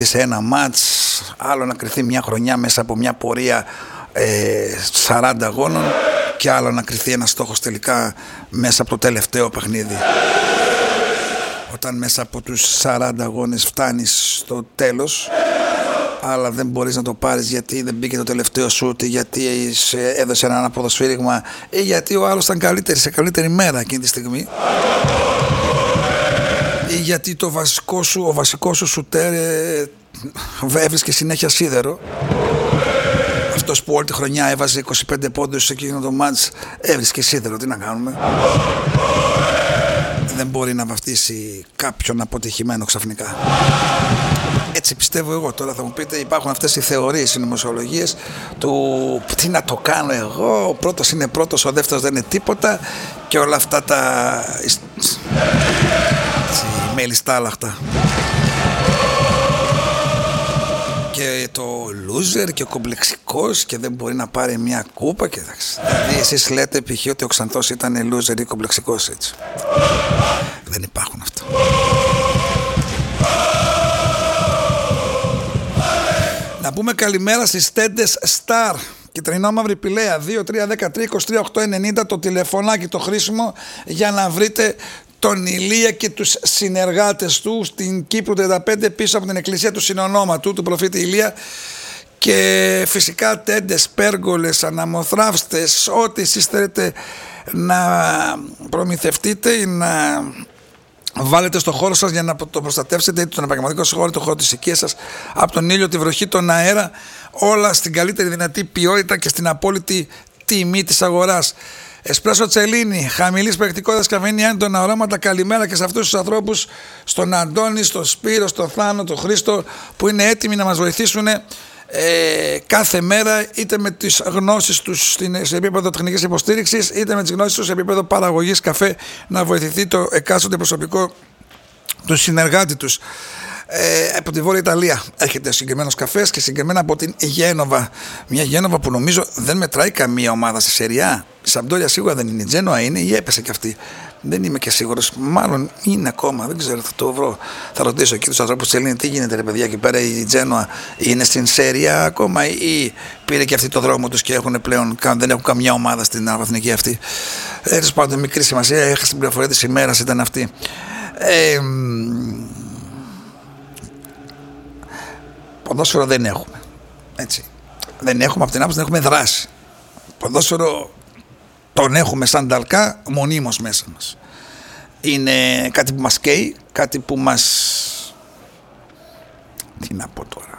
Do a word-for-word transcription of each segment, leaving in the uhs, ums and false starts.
σε ένα μάτς, άλλο να κριθεί μια χρονιά μέσα από μια πορεία ε, σαράντα αγώνων και άλλο να κριθεί ένα στόχος τελικά μέσα από το τελευταίο παιχνίδι. Όταν μέσα από τους σαράντα αγώνες φτάνεις στο τέλος, αλλά δεν μπορείς να το πάρεις γιατί δεν μπήκε το τελευταίο σούτ, γιατί σε έδωσε ένα ανάποδο σφύριγμα ή γιατί ο άλλος ήταν καλύτερη σε καλύτερη μέρα εκείνη τη στιγμή, ή γιατί το βασικό σου, ο βασικός σου σουτέρ ε, έβρισκε συνέχεια σίδερο. Αυτός που όλη τη χρονιά έβαζε είκοσι πέντε πόντους σε εκείνο το μάτς έβρισκε σίδερο. Τι να κάνουμε? Δεν μπορεί να βαφτίσει κάποιον αποτυχημένο ξαφνικά. Έτσι πιστεύω εγώ. Τώρα θα μου πείτε, υπάρχουν αυτές οι θεωρίες, οι νομοσιολογίες του τι να το κάνω εγώ, ο πρώτος είναι πρώτος, ο δεύτερος δεν είναι τίποτα και όλα αυτά τα μελιστάλαχτα. Και το loser και ο κομπλεξικός και δεν μπορεί να πάρει μια κούπα και δηλαδή εσείς λέτε π.χ. ότι ο Ξανθός ήταν loser ή κομπλεξικός, έτσι. Δεν υπάρχουν αυτά. Να πούμε καλημέρα στις τέντες Star, Κιτρινό Μαύρη Πηλαία, δύο τρία ένα τρία είκοσι τρία οκτακόσια ενενήντα, το τηλεφωνάκι το χρήσιμο για να βρείτε τον Ηλία και τους συνεργάτες του στην Κύπρου τριάντα πέντε πίσω από την εκκλησία του συνονόματου του προφήτη Ηλία. Και φυσικά τέντες, πέργολες, αναμοθράφστες, ό,τι εσείς θέλετε να προμηθευτείτε ή να βάλετε στο χώρο σας για να το προστατεύσετε, είτε τον επαγγελματικό σας χώρο, είτε το χώρο της οικίας σας, από τον ήλιο, τη βροχή, τον αέρα, όλα στην καλύτερη δυνατή ποιότητα και στην απόλυτη τιμή της αγοράς. Εσπρέσο Τσελίνι, χαμηλής περιεκτικότητας καφεΐνη, έντονα αρώματα. Καλημέρα και σε αυτούς τους ανθρώπους, στον Αντώνη, στον Σπύρο, στον Θάνο, τον Χρήστο, που είναι έτοιμοι να μας βοηθήσουν ε, κάθε μέρα, είτε με τις γνώσεις τους σε επίπεδο τεχνικής υποστήριξης, είτε με τις γνώσεις τους σε επίπεδο παραγωγής καφέ, να βοηθηθεί το εκάστοτε προσωπικό του συνεργάτη τους. Ε, από τη Βόρεια Ιταλία έρχεται συγκεκριμένος καφές και συγκεκριμένα από την Γένοβα. Μια Γένοβα που νομίζω δεν μετράει καμία ομάδα στη Σεριά. Η Σαμπντόρια σίγουρα δεν είναι, η Τζένοα είναι ή έπεσε κι αυτή. Δεν είμαι και σίγουρος. Μάλλον είναι ακόμα, δεν ξέρω, θα το βρω. Θα ρωτήσω εκεί τους ανθρώπους της Ελλήνης, τι γίνεται ρε παιδιά εκεί πέρα, η Τζένοα είναι στην Σεριά ακόμα ή πήρε και αυτή το δρόμο τους και έχουν πλέον, δεν έχουν καμιά ομάδα στην αραβαθνική αυτή. Έτσι πάντων, μικρή σημασία, έχασα την πληροφορία της ημέρας, ήταν αυτή. Ε, Ποδόσφαιρο δεν έχουμε. Έτσι. Δεν έχουμε από την άποψη, δεν έχουμε δράση. Ποδόσφαιρο τον έχουμε σαν ταλκά μονίμως μέσα μας. Είναι κάτι που μας καίει, κάτι που μας... Τι να πω τώρα...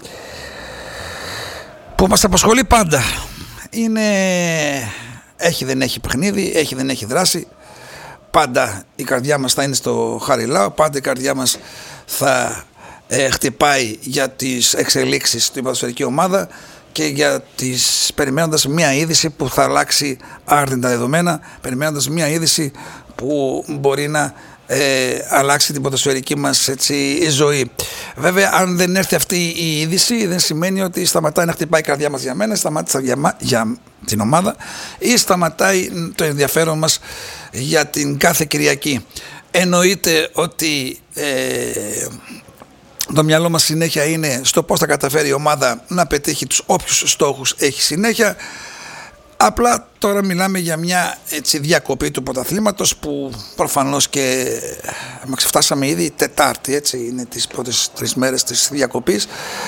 Που μας απασχολεί πάντα. Είναι... Έχει δεν έχει παιχνίδι, έχει δεν έχει δράση. Πάντα η καρδιά μας θα είναι στο Χαριλάου, πάντα η καρδιά μας θα... Ε, χτυπάει για τις εξελίξεις στην ποδοσφαιρική ομάδα και για τις, περιμένοντας μια είδηση που θα αλλάξει άρδιντα δεδομένα, περιμένοντας μια είδηση που μπορεί να ε, αλλάξει την ποδοσφαιρική μας έτσι, ζωή. Βέβαια, αν δεν έρθει αυτή η είδηση, δεν σημαίνει ότι σταματάει να χτυπάει η καρδιά μας για μένα, σταματάει για, για την ομάδα ή σταματάει το ενδιαφέρον μας για την κάθε Κυριακή. Εννοείται ότι ε, το μυαλό μας συνέχεια είναι στο πώς θα καταφέρει η ομάδα να πετύχει τους όποιους στόχους έχει συνέχεια. Απλά τώρα μιλάμε για μια έτσι, διακοπή του πρωταθλήματος που προφανώς και μας φτάσαμε ήδη Τετάρτη, έτσι είναι τις πρώτες τρεις μέρες της διακοπής.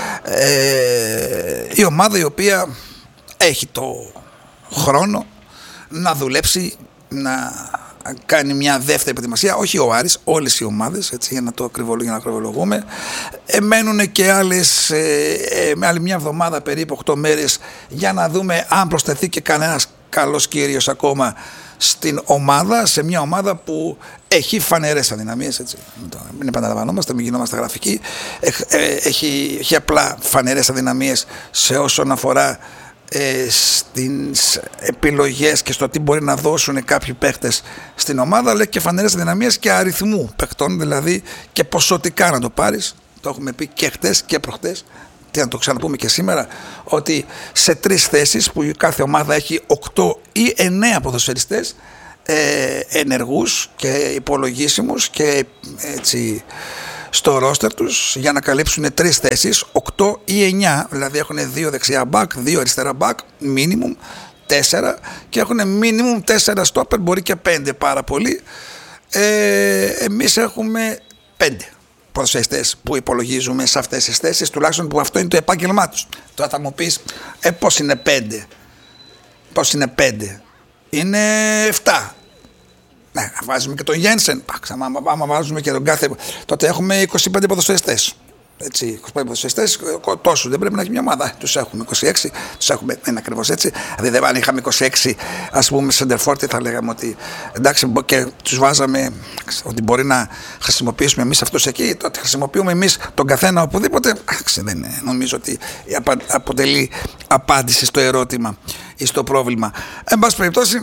Ε, η ομάδα η οποία έχει το χρόνο να δουλέψει, να κάνει μια δεύτερη προετοιμασία, όχι ο Άρης, όλες οι ομάδες, έτσι, για να το ακριβολογούμε. Ε, μένουν και άλλες, ε, ε, με άλλη μια εβδομάδα περίπου, οκτώ μέρες, για να δούμε αν προσθεθεί και κανένας καλός κύριος ακόμα στην ομάδα, σε μια ομάδα που έχει φανερές αδυναμίες, έτσι. Μην επαναλαμβανόμαστε, μην γινόμαστε γραφικοί. Έχει, έχει απλά φανερές αδυναμίες σε όσον αφορά Ε, στις επιλογές και στο τι μπορεί να δώσουν κάποιοι παίχτες στην ομάδα, αλλά και φανερές δυναμίες και αριθμού παιχτών, δηλαδή και ποσοτικά να το πάρεις. Το έχουμε πει και χτες και προχτές, τι να το ξαναπούμε και σήμερα, ότι σε τρεις θέσεις που κάθε ομάδα έχει οκτώ ή εννέα ποδοσφαιριστές ε, ενεργούς και υπολογίσιμους και έτσι στο ρόστερ τους για να καλύψουν τρεις θέσεις, οκτώ ή εννιά, δηλαδή έχουν δύο δεξιά μπακ, δύο αριστερά μπακ, minimum τέσσερα, και έχουν minimum τέσσερα στόπερ, μπορεί και πέντε πάρα πολύ. Ε, εμείς έχουμε πέντε ποδοσφαιριστές που υπολογίζουμε σε αυτές τις θέσεις, τουλάχιστον που αυτό είναι το επάγγελμά τους. Τώρα θα μου πεις, ε, πώς είναι πέντε, πώς είναι πέντε, είναι εφτά. Ναι, βάζουμε και τον Γένσεν, άμα βάζουμε και τον κάθε, τότε έχουμε είκοσι πέντε ποδοσφαιριστές. Έτσι, είκοσι πέντε ποδοσφαιριστές, τόσο δεν πρέπει να έχει μια ομάδα. Τους έχουμε είκοσι έξι, τους έχουμε, είναι ακριβώς έτσι. Δηλαδή, αν είχαμε είκοσι έξι, ας πούμε, σεντερφόρ, θα λέγαμε ότι εντάξει, και τους βάζαμε ότι μπορεί να χρησιμοποιήσουμε εμείς αυτούς εκεί, τότε χρησιμοποιούμε εμείς τον καθένα οπουδήποτε. Άξι, δεν νομίζω ότι αποτελεί απάντηση στο ερώτημα ή στο πρόβλημα. Εν πάση περιπτώσει,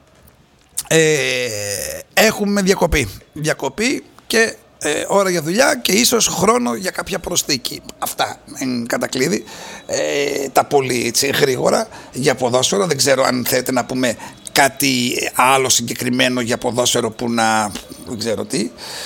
ε, έχουμε διακοπή. Διακοπή και Ε, ώρα για δουλειά και ίσως χρόνο για κάποια προσθήκη. Αυτά εν κατακλείδη. Ε, τα πολύ έτσι, γρήγορα για ποδόσφαιρο. Δεν ξέρω αν θέλετε να πούμε κάτι άλλο συγκεκριμένο για ποδόσφαιρο που να... δεν ξέρω τι.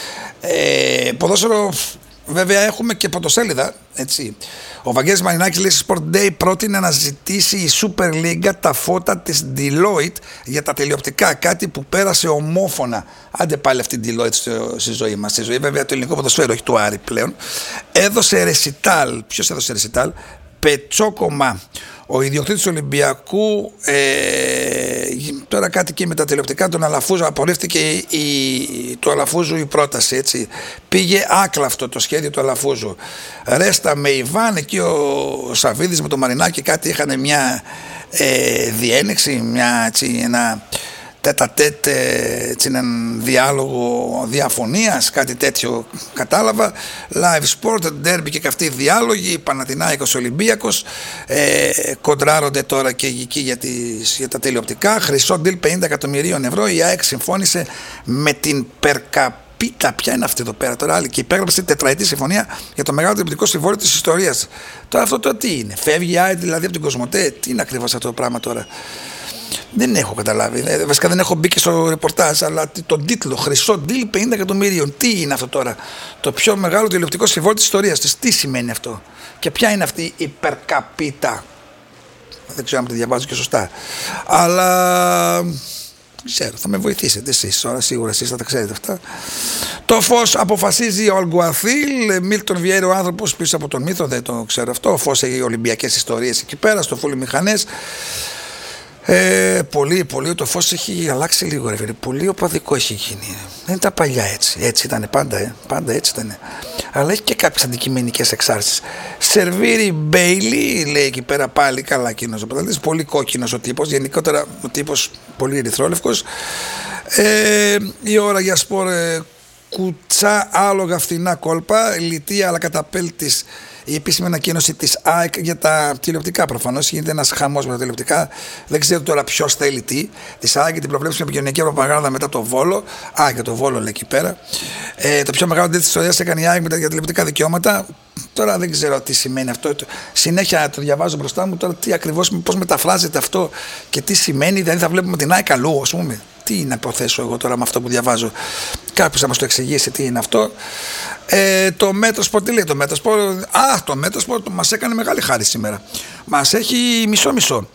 Ε, ποδόσφαιρο βέβαια έχουμε και πρωτοσέλιδα, έτσι. Ο Βαγγέλης Μαρινάκης λέει στο Sport Day πρότεινε να ζητήσει η Super League τα φώτα της Deloitte για τα τηλεοπτικά, κάτι που πέρασε ομόφωνα. Άντε πάλι αυτή η Deloitte στη ζωή μας, στη ζωή βέβαια του ελληνικού ποδοσφαίρου, όχι του Άρη πλέον. Έδωσε ρεσιτάλ, ποιος έδωσε ρεσιτάλ, Πετσόκομα, ο ιδιοκτήτης του Ολυμπιακού, ε, τώρα κάτι και με τα τηλεοπτικά, τον Αλαφούζο, απορρίφθηκε η, του Αλαφούζου η πρόταση, έτσι. Πήγε άκλαυτο το σχέδιο του Αλαφούζου. Ρέστα με Ιβάν, εκεί ο Σαββίδης με το Μαρινάκι κάτι είχαν μια ε, διένεξη, μια, έτσι, ένα τέτα τέτ, έτσι, έναν διάλογο διαφωνίας, κάτι τέτοιο κατάλαβα. Live sport, derby και καυτοί διάλογοι, Παναθηναϊκός Ολυμπιακός, ε, κοντράρονται τώρα και εκεί για, τις, για τα τηλεοπτικά. Χρυσό deal πενήντα εκατομμυρίων ευρώ, η ΑΕΚ συμφώνησε με την Περκαπίτα. Ποια είναι αυτή εδώ πέρα τώρα, άλλη, και υπέγραψε τετραετή συμφωνία για το μεγάλο τηλεοπτικό συμβόλαιο της ιστορίας. Τώρα αυτό το τι είναι, φεύγει η ΑΕΚ δηλαδή από την Κοσμοτέ, τι είναι ακριβώς αυτό το πράγμα τώρα? Δεν έχω καταλάβει. Βασικά δεν έχω μπει και στο ρεπορτάζ, αλλά τον τίτλο Χρυσό deal πενήντα εκατομμυρίων. Τι είναι αυτό τώρα? Το πιο μεγάλο τηλεοπτικό συμβόλαιο της ιστορίας της. Τι σημαίνει αυτό? Και ποια είναι αυτή η Περκαπίτα? Δεν ξέρω αν το διαβάζω και σωστά. Αλλά ξέρω, θα με βοηθήσετε εσείς. Τώρα σίγουρα εσείς θα τα ξέρετε αυτά. Το φως αποφασίζει ο Αλγκουαθίλ. Μίλτον Βιέρο, ο άνθρωπος πίσω από τον μύθο, δεν το ξέρω αυτό. Ο φως έχει Ολυμπιακές ιστορίες εκεί πέρα, στο Φούλι Μηχανές. Ε, πολύ, πολύ, το φως έχει αλλάξει λίγο, ρε, πολύ οπαδικό έχει γίνει. Δεν είναι τα παλιά έτσι, έτσι ήταν πάντα, ε. πάντα έτσι ήταν. Αλλά έχει και κάποιες αντικειμενικές εξάρσεις. Σερβίρι Μπέιλι, λέει εκεί πέρα πάλι, καλά εκείνος ο πρωταθλητής, πολύ κόκκινος ο τύπος, γενικότερα ο τύπος πολύ ερυθρόλευκος. Ε, η ώρα για σπορ, ε, κουτσά άλογα φθηνά κόλπα, λιτία αλλά καταπέλτης. Η επίσημη ανακοίνωση της ΑΕΚ για τα τηλεοπτικά, προφανώς γίνεται ένας χαμός με τα τηλεοπτικά. Δεν ξέρω τώρα ποιος θέλει τι. Της ΑΕΚ για την προβλέψιμη επικοινωνιακή προπαγάνδα μετά το Βόλο. Α, για το Βόλο λέει εκεί πέρα. Ε, το πιο μεγάλο ντύλ της ιστορίας έκανε η ΑΕΚ με τα τηλεοπτικά δικαιώματα. Τώρα δεν ξέρω τι σημαίνει αυτό. Συνέχεια το διαβάζω μπροστά μου. Τώρα τι ακριβώς, πώς μεταφράζεται αυτό και τι σημαίνει. Δηλαδή θα βλέπουμε την ΑΕΚ αλλού, ας πούμε. Τι να υποθέσω εγώ τώρα με αυτό που διαβάζω? Κάποιος θα μας το εξηγήσει τι είναι αυτό. Ε, το Μέτροσπορ, τι λέει το Μέτροσπορ? Α, το Μέτροσπορ μας έκανε μεγάλη χάρη σήμερα. Μας έχει μισό-μισό.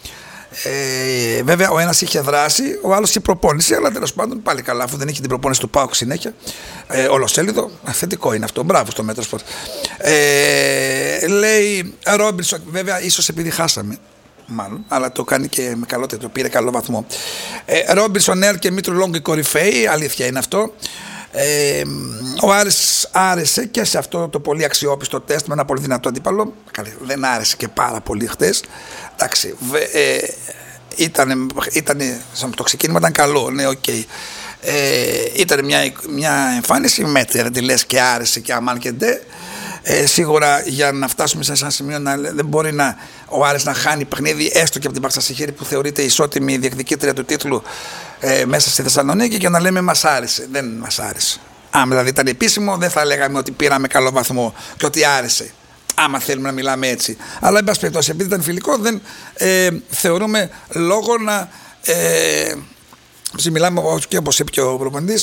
Ε, βέβαια ο ένας είχε δράση, ο άλλος είχε προπόνηση, αλλά τέλος πάντων πάλι καλά, αφού δεν είχε την προπόνηση του ΠΑΟΚ συνέχεια. Ε, ολοσέλιδο, θετικό είναι αυτό. Μπράβο στο Μέτροσπορ. Ε, λέει Ρόμπινσον, βέβαια ίσως επειδή χάσαμε, μάλλον, αλλά το κάνει και με καλότερο, το πήρε καλό βαθμό. Ε, Ρόμπινσον, Νέρ και Μήτρου Λόγκ οι κορυφαίοι, αλήθεια είναι αυτό. Ε, ο Άρης άρεσε και σε αυτό το πολύ αξιόπιστο τεστ με ένα πολύ δυνατό αντίπαλο. Δεν άρεσε και πάρα πολύ χτες. Εντάξει, ε, ήταν, ήταν, το ξεκίνημα ήταν καλό, ναι, οκ. Okay. Ε, ήταν μια, μια εμφάνιση μέτρια, δεν τη λες και άρεσε και αμάν και ντε. Ε, σίγουρα για να φτάσουμε σε ένα σημείο να, δεν μπορεί να, ο Άρης να χάνει παιχνίδι έστω και από την Παξασιχήρη που θεωρείται ισότιμη διεκδικήτρια του τίτλου ε, μέσα στη Θεσσαλονίκη και να λέμε μας άρεσε. Δεν μας άρεσε. Αν δηλαδή ήταν επίσημο δεν θα λέγαμε ότι πήραμε καλό βαθμό και ότι άρεσε, άμα θέλουμε να μιλάμε έτσι. Αλλά εν πάση περιπτώσει, επειδή ήταν φιλικό, δεν ε, θεωρούμε λόγο να ε, μιλάμε, και όπως είπε και ο προπονητής,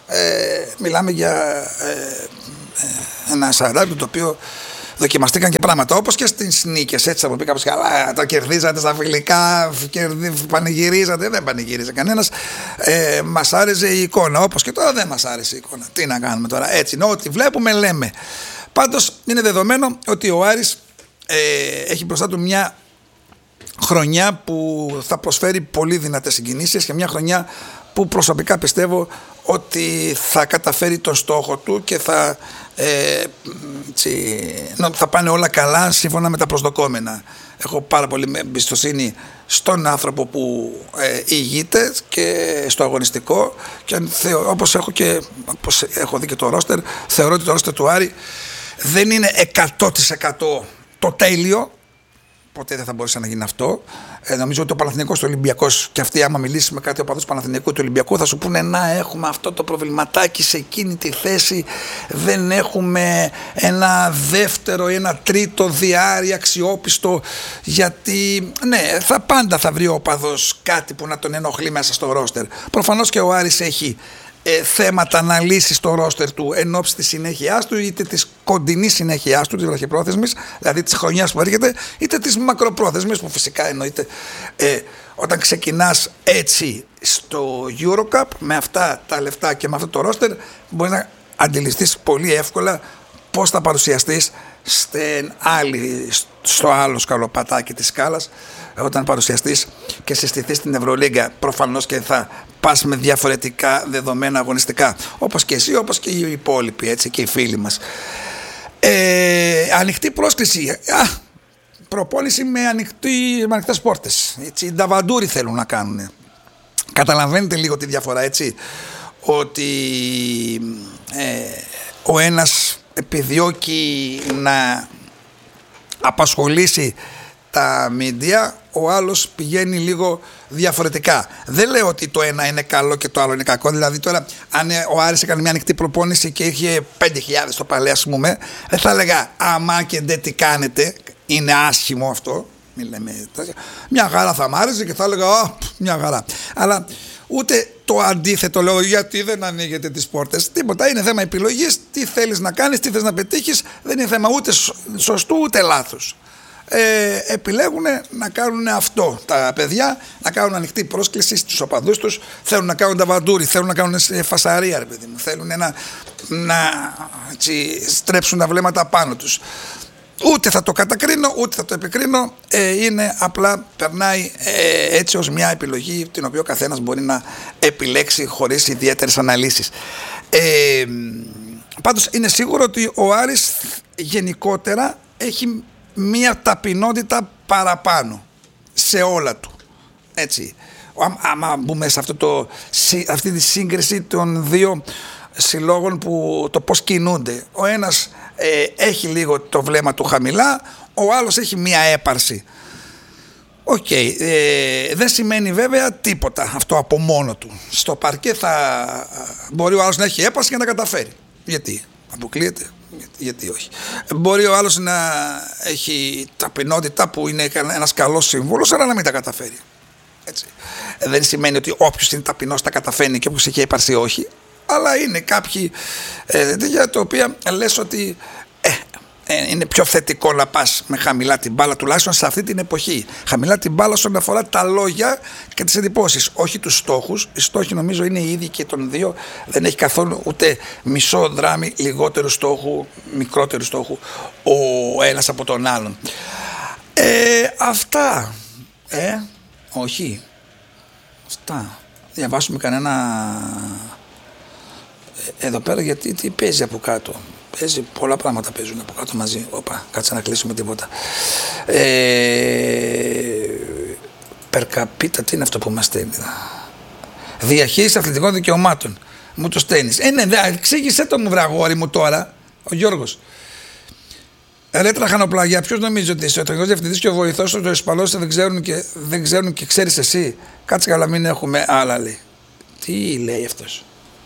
Ε, μιλάμε για ε, ε, ένα Σαράγκλου το οποίο δοκιμαστήκαν και πράγματα, όπως και στις νίκες, έτσι θα μου πει κάποιος, καλά, τα κερδίζατε στα φιλικά, πανηγυρίζατε, δεν πανηγύριζε κανένας, ε, μας άρεσε η εικόνα, όπως και τώρα δεν μας άρεσε η εικόνα. Τι να κάνουμε τώρα, έτσι είναι, ό,τι βλέπουμε λέμε. Πάντως είναι δεδομένο ότι ο Άρης ε, έχει μπροστά του μια χρονιά που θα προσφέρει πολύ δυνατές συγκινήσεις και μια χρονιά που προσωπικά πιστεύω ότι θα καταφέρει τον στόχο του και θα, ε, τσι, θα πάνε όλα καλά σύμφωνα με τα προσδοκόμενα. Έχω πάρα πολύ εμπιστοσύνη στον άνθρωπο που ε, ηγείται και στο αγωνιστικό και θεω, όπως, έχω και, όπως έχω δει και το ρόστερ, θεωρώ ότι το ρόστερ του Άρη δεν είναι εκατό τοις εκατό το τέλειο. Ποτέ δεν θα μπορούσε να γίνει αυτό. Ε, νομίζω ότι ο Παναθηναϊκός, ο Ολυμπιακός, και αυτοί, άμα μιλήσει με κάτι οπαδούς Παναθηναϊκού του Ολυμπιακού, θα σου πούνε να έχουμε αυτό το προβληματάκι σε εκείνη τη θέση. Δεν έχουμε ένα δεύτερο ή ένα τρίτο διάρρη αξιόπιστο. Γιατί, ναι, θα πάντα θα βρει ο οπαδός κάτι που να τον ενοχλεί μέσα στο ρόστερ. Προφανώς και ο Άρης έχει Ε, θέματα να λύσει στο ρόστερ του εν ώψη της συνέχειάς του, είτε της κοντινής συνέχειάς του, της βραχυπρόθεσμης, δηλαδή της χρονιάς που έρχεται, είτε της μακροπρόθεσμης που φυσικά εννοείται ε, όταν ξεκινάς έτσι στο EuroCup με αυτά τα λεφτά και με αυτό το ρόστερ, μπορείς να αντιληφθείς πολύ εύκολα πώς θα παρουσιαστείς στην άλλη, στο άλλο σκαλοπατάκι της σκάλας όταν παρουσιαστείς και συστηθείς στην Ευρωλίγκα. Προφανώς και θα πας με διαφορετικά δεδομένα αγωνιστικά, όπως και εσύ, όπως και οι υπόλοιποι, έτσι, και οι φίλοι μας. Ε, ανοιχτή πρόσκληση, α, προπόνηση με, ανοιχτή, με ανοιχτές πόρτες, έτσι, νταβαντούρι θέλουν να κάνουν. Καταλαβαίνετε λίγο τη διαφορά, έτσι, ότι ε, ο ένας επιδιώκει να απασχολήσει τα media, ο άλλος πηγαίνει λίγο διαφορετικά. Δεν λέω ότι το ένα είναι καλό και το άλλο είναι κακό. Δηλαδή τώρα αν ο Άρης έκανε μια ανοιχτή προπόνηση και είχε πέντε χιλιάδες το παλέ, ας πούμε, δεν θα έλεγα αμά και ντε τι κάνετε, είναι άσχημο αυτό. Μην λέμε, μια χαρά θα μ' άρεσε και θα έλεγα α, μια χαρά. Αλλά ούτε το αντίθετο λέω, γιατί δεν ανοίγετε τις πόρτες. Τίποτα, είναι θέμα επιλογής, τι θέλεις να κάνεις, τι θες να πετύχεις. Δεν είναι θέμα ούτε σωστού ούτε λάθους. Ε, επιλέγουν να κάνουν αυτό τα παιδιά, να κάνουν ανοιχτή πρόσκληση στους οπαδούς τους, θέλουν να κάνουν τα βαντούρι, θέλουν να κάνουν φασαρία, ρε παιδί μου, θέλουν να, να έτσι, στρέψουν τα βλέμματα πάνω τους. Ούτε θα το κατακρίνω, ούτε θα το επικρίνω, ε, είναι απλά περνάει ε, έτσι ως μια επιλογή την οποία ο καθένας μπορεί να επιλέξει χωρίς ιδιαίτερες αναλύσεις. Ε, πάντως είναι σίγουρο ότι ο Άρης γενικότερα έχει μία ταπεινότητα παραπάνω σε όλα του, έτσι. Άμα μπούμε σε αυτό το, αυτή τη σύγκριση των δύο συλλόγων που το πώς κινούνται, ο ένας ε, έχει λίγο το βλέμμα του χαμηλά, ο άλλος έχει μία έπαρση. Οκ, okay, ε, δεν σημαίνει βέβαια τίποτα αυτό από μόνο του. Στο παρκέ θα μπορεί ο άλλος να έχει έπαρση και να τα καταφέρει. Γιατί αποκλείεται? Γιατί, γιατί όχι. Μπορεί ο άλλος να έχει ταπεινότητα που είναι ένας καλός σύμβολος, αλλά να μην τα καταφέρει. Έτσι. Δεν σημαίνει ότι όποιος είναι ταπεινός τα καταφέρνει και όποιος έχει έπαρση όχι. Αλλά είναι κάποιοι ε, για τα οποία λες ότι ε, ε, είναι πιο θετικό να πας με χαμηλά την μπάλα, τουλάχιστον σε αυτή την εποχή. Χαμηλά την μπάλα όσον αφορά τα λόγια και τις εντυπώσεις, όχι τους στόχους. Οι στόχοι νομίζω είναι οι ίδιοι και των δύο. Δεν έχει καθόλου ούτε μισό δράμι λιγότερου στόχου, μικρότερου στόχου ο ένας από τον άλλον. Ε, αυτά. Ε, όχι. Αυτά. Διαβάσουμε κανένα... Εδώ πέρα γιατί τι παίζει από κάτω. Παίζει, πολλά πράγματα παίζουν από κάτω μαζί. Όπα, κάτσε να κλείσουμε τίποτα. Ε, Περκαπίτα, τι είναι αυτό που μας στέλνει? Διαχείριση αθλητικών δικαιωμάτων. Μου το στέλνεις. Ε, ναι, εξήγησέ το μου, βραγόρι μου τώρα. Ο Γιώργος. Ρε τραχανοπλαγιά, ποιος νομίζει ότι είσαι ο τεχνικός διευθυντής και ο βοηθός του, ο Ισπανός δεν ξέρουν και, δεν ξέρουν και ξέρεις εσύ? Κάτσε καλά, μην έχουμε άλλα, λέει. Τι λέει αυτός?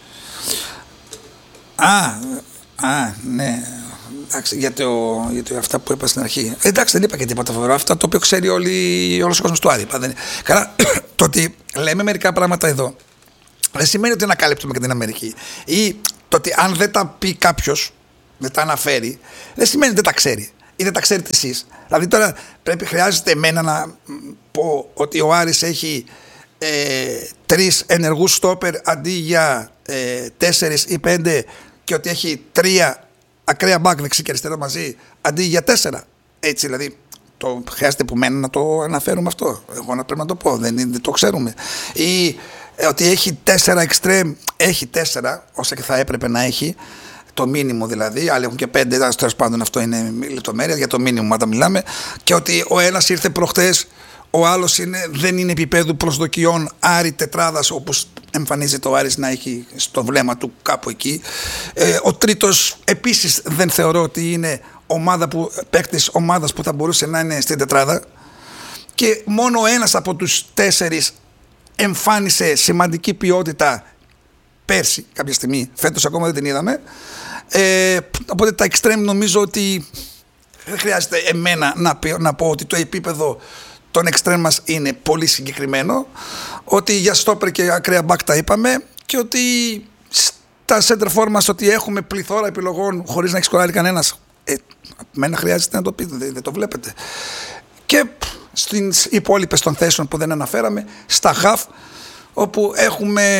Α, α, ναι. Εντάξει, για, το, για το, αυτά που είπα στην αρχή. Εντάξει, δεν είπα και τίποτα φοβερό. Αυτά το οποίο ξέρει όλοι, όλος ο κόσμος του Άρη. Καλά, το ότι λέμε μερικά πράγματα εδώ δεν σημαίνει ότι ανακαλύπτουμε και την Αμερική. Ή το ότι αν δεν τα πει κάποιος, δεν τα αναφέρει, δεν σημαίνει ότι δεν τα ξέρει ή δεν τα ξέρετε εσείς. Δηλαδή τώρα πρέπει, χρειάζεται εμένα να πω ότι ο Άρης έχει ε, τρεις ενεργούς στόπερ αντί για ε, τέσσερις ή πέντε, και ότι έχει τρία ακραία μπακ δεξί και αριστερό μαζί αντί για τέσσερα. Έτσι δηλαδή. Το χρειάζεται που μένα να το αναφέρουμε αυτό. Εγώ να πρέπει να το πω. Δεν, δεν το ξέρουμε. Ή ε, ότι έχει τέσσερα εξτρέμ, έχει τέσσερα, όσα και θα έπρεπε να έχει. Το μήνυμο δηλαδή. Άλλοι έχουν και πέντε. Τέλος πάντων, αυτό είναι λεπτομέρεια για το μήνυμο όταν μιλάμε. Και ότι ο ένας ήρθε προχτές, ο άλλος είναι, δεν είναι επίπεδου προσδοκιών Άρη τετράδας, όπως εμφανίζεται ο Άρης να έχει στο βλέμμα του κάπου εκεί. Ε, ο τρίτος επίσης δεν θεωρώ ότι είναι ομάδα που, παίκτης ομάδας που θα μπορούσε να είναι στην τετράδα, και μόνο ένας από τους τέσσερις εμφάνισε σημαντική ποιότητα πέρσι κάποια στιγμή, φέτος ακόμα δεν την είδαμε. Ε, οπότε τα extreme νομίζω ότι δεν χρειάζεται εμένα να, πει, να πω ότι το επίπεδο των extreme μας είναι πολύ συγκεκριμένο, ότι για στόπερ και ακραία μπακ τα είπαμε, και ότι στα center for μας ότι έχουμε πληθώρα επιλογών χωρίς να έχει σκοράρει κανένας. Ε, μένα χρειάζεται να το πείτε, δεν, δεν το βλέπετε. Και στις υπόλοιπες των θέσεων που δεν αναφέραμε, στα half, όπου έχουμε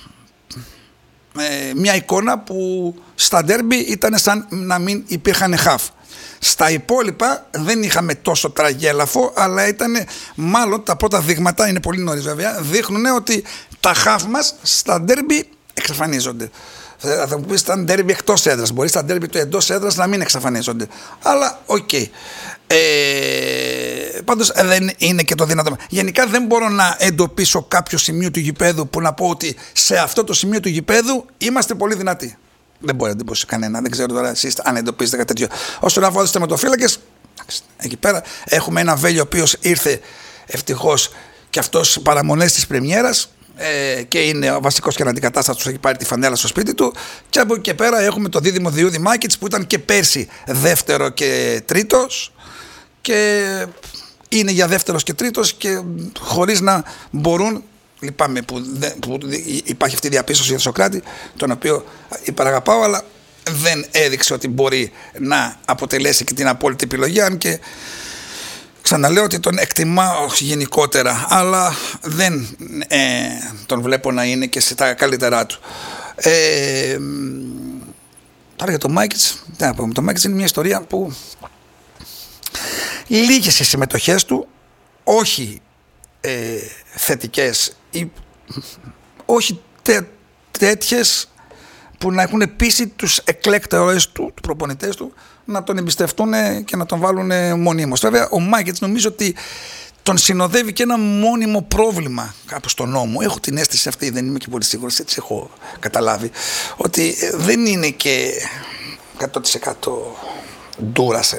ε, μια εικόνα που στα ντέρμπι ήταν σαν να μην υπήρχαν half. Στα υπόλοιπα δεν είχαμε τόσο τραγέλαφο, αλλά ήταν μάλλον τα πρώτα δείγματα, είναι πολύ νωρίς βέβαια, δείχνουν ότι τα half μας στα ντέρμπι εξαφανίζονται. Θα μου πεις στα ντέρμπι εκτός έδρας, μπορεί στα ντέρμπι του εντός έδρας να μην εξαφανίζονται, αλλά οκ. Okay. Ε, πάντως δεν είναι και το δυνατό. Γενικά δεν μπορώ να εντοπίσω κάποιο σημείο του γηπέδου που να πω ότι σε αυτό το σημείο του γηπέδου είμαστε πολύ δυνατοί. Δεν μπορεί να εντυπώσει κανένα. Δεν ξέρω τώρα εσείς αν εντοπίζετε κάτι τέτοιο. Όσον αφορά τους τερματοφύλακες, εκεί πέρα έχουμε ένα Βέλιο ο οποίος ήρθε ευτυχώς και αυτός παραμονές της πρεμιέρας, ε, και είναι ο βασικός και αναντικατάστατος, έχει πάρει τη φανέλα στο σπίτι του. Και από εκεί και πέρα έχουμε το δίδυμο Διούδη Μάκητς που ήταν και πέρσι δεύτερο και τρίτος, και είναι για δεύτερος και τρίτος, και χωρίς να μπορούν. Λυπάμαι που, που υπάρχει αυτή η διαπίστωση για τον Σοκράτη, τον οποίο υπεραγαπάω, αλλά δεν έδειξε ότι μπορεί να αποτελέσει και την απόλυτη επιλογή, αν και ξαναλέω ότι τον εκτιμάω γενικότερα, αλλά δεν ε, τον βλέπω να είναι και σε τα καλύτερά του. Ε, τώρα για το Μάκητς, δεν πω, το Μάκητς είναι μια ιστορία που λίγες οι συμμετοχές του, όχι ε, θετικές ή όχι τέ, τέτοιες που να έχουν πείσει τους εκλέκτορες του, του προπονητές του, να τον εμπιστευτούν και να τον βάλουν μονίμως. Βέβαια ο Μάκητς νομίζω ότι τον συνοδεύει και ένα μόνιμο πρόβλημα κάπου στον νόμο. Έχω την αίσθηση αυτή, δεν είμαι και πολύ σίγουρος, έτσι έχω καταλάβει, ότι δεν είναι και εκατό τοις εκατό Ντούρασελ.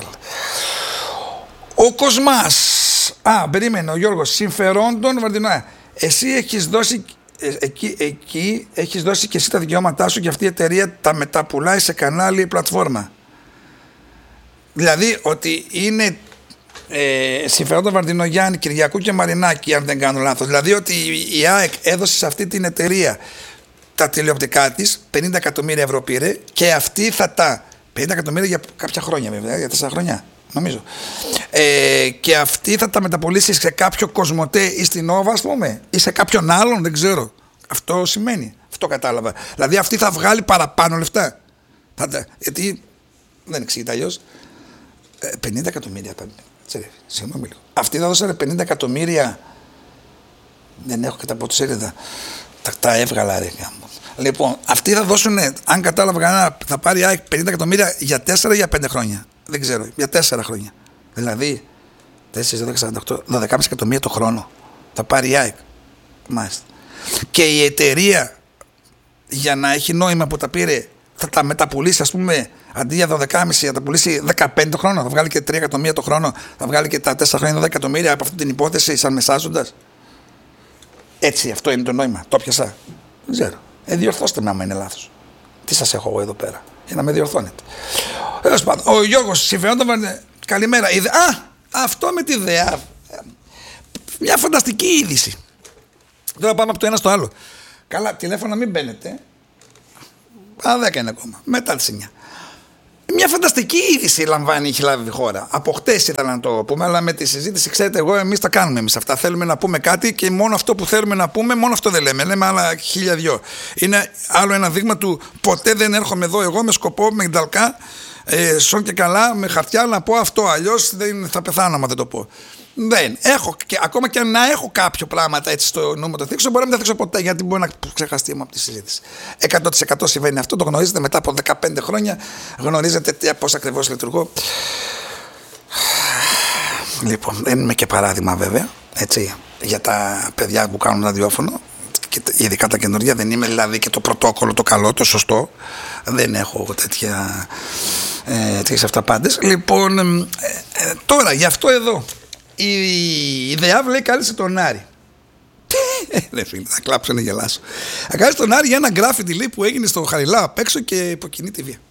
Ο Κοσμάς, α, περίμενε, ο Γιώργος, συμφερόντων Βαρδινά. Εσύ έχεις δώσει, ε, εκεί, εκεί έχεις δώσει και εσύ τα δικαιώματά σου και αυτή η εταιρεία τα μεταπουλάει σε κανάλι ή πλατφόρμα. Δηλαδή ότι είναι ε, συμφερόντων Βαρδινογιάννη, Κυριακού και Μαρινάκη, αν δεν κάνω λάθος. Δηλαδή ότι η ΑΕΚ έδωσε σε αυτή την εταιρεία τα τηλεοπτικά της, πενήντα εκατομμύρια ευρώ πήρε, και αυτή θα τα, πενήντα εκατομμύρια για κάποια χρόνια βέβαια, για τέσσερα χρόνια. Νομίζω. Ε, και αυτή θα τα μεταπολίσει σε κάποιο Κοσμοτέ ή στην Όβα, ας πούμε, ή σε κάποιον άλλον, δεν ξέρω. Αυτό σημαίνει. Αυτό κατάλαβα. Δηλαδή αυτή θα βγάλει παραπάνω λεφτά. Θα τα, γιατί δεν εξηγείται αλλιώς. Ε, πενήντα εκατομμύρια. Συγγνώμη λίγο. Αυτοί θα δώσανε πενήντα εκατομμύρια. Δεν έχω και τα πρωτοσέλιδα. Τα, τα έβγαλα, ρε. Λοιπόν, αυτοί θα δώσουν, αν κατάλαβα κανένα, θα πάρει πενήντα εκατομμύρια για τέσσερα ή για πέντε χρόνια. Δεν ξέρω, για τέσσερα χρόνια. Δηλαδή, τέσσερα, δώδεκα, σαράντα οκτώ, δώδεκα κόμμα πέντε εκατομμύρια το χρόνο. Θα πάρει η ΑΕΚ. Μάλιστα. Και η εταιρεία, για να έχει νόημα που τα πήρε, θα τα μεταπουλήσει, ας πούμε, αντί για δώδεκα κόμμα πέντε, θα τα πουλήσει δεκαπέντε το χρόνο. Θα βγάλει και τρία εκατομμύρια το χρόνο. Θα βγάλει και τα τέσσερα χρόνια δώδεκα εκατομμύρια από αυτή την υπόθεση, σαν μεσάζοντας. Έτσι, αυτό είναι το νόημα. Το πιάσα. Δεν ξέρω. Ε, διορθώστε με άμα είναι λάθος. Τι σας έχω εγώ εδώ πέρα, για να με διορθώνετε. Τέλος πάντων, ο Γιώργος συμφερόντων. Καλημέρα. Ιδε... Α, αυτό με τη ΔΕΑ. Μια φανταστική είδηση. Τώρα πάμε από το ένα στο άλλο. Καλά, τηλέφωνα μην μπαίνετε. Α, δέκα είναι ακόμα. Μετά τις εννιά. Μια φανταστική είδηση λαμβάνει, έχει λάβει η χώρα. Από χτες ήθελα να το πούμε, αλλά με τη συζήτηση, ξέρετε, εγώ εμείς τα κάνουμε εμείς αυτά. Θέλουμε να πούμε κάτι και μόνο αυτό που θέλουμε να πούμε, μόνο αυτό δεν λέμε. Λέμε άλλα χίλια δυο. Είναι άλλο ένα δείγμα του ποτέ δεν έρχομαι εδώ εγώ με σκοπό, με γκνταλκά, ε, σον και καλά, με χαρτιά να πω αυτό. Αλλιώς δεν θα πεθάνω άμα δεν το πω. Δεν. Έχω, και, ακόμα και να έχω κάποιο πράγματα έτσι στο νου μου το θίξω, μπορεί να μην τα θίξω ποτέ γιατί μπορεί να ξεχαστεί μου από τη συζήτηση. εκατό τοις εκατό συμβαίνει αυτό, το γνωρίζετε μετά από δεκαπέντε χρόνια. Γνωρίζετε πώς ακριβώς λειτουργώ. Λοιπόν, δεν είμαι και παράδειγμα βέβαια, έτσι, για τα παιδιά που κάνουν ραδιόφωνο. Και ειδικά τα καινούργια, δεν είμαι δηλαδή και το πρωτόκολλο, το καλό, το σωστό. Δεν έχω τέτοια, ε, τέτοιες αυταπάντες. Λοιπόν, ε, ε, τώρα γι' αυτό εδώ. Η ΔΕΑΒ λέει κάλεσε τον Άρη. Ρε φίλε, θα κλάψω να γελάσω. Θα κάλεσε τον Άρη για ένα γκράφιτι λέει που έγινε στο Χαριλάου απ' έξω και υποκινεί τη βία.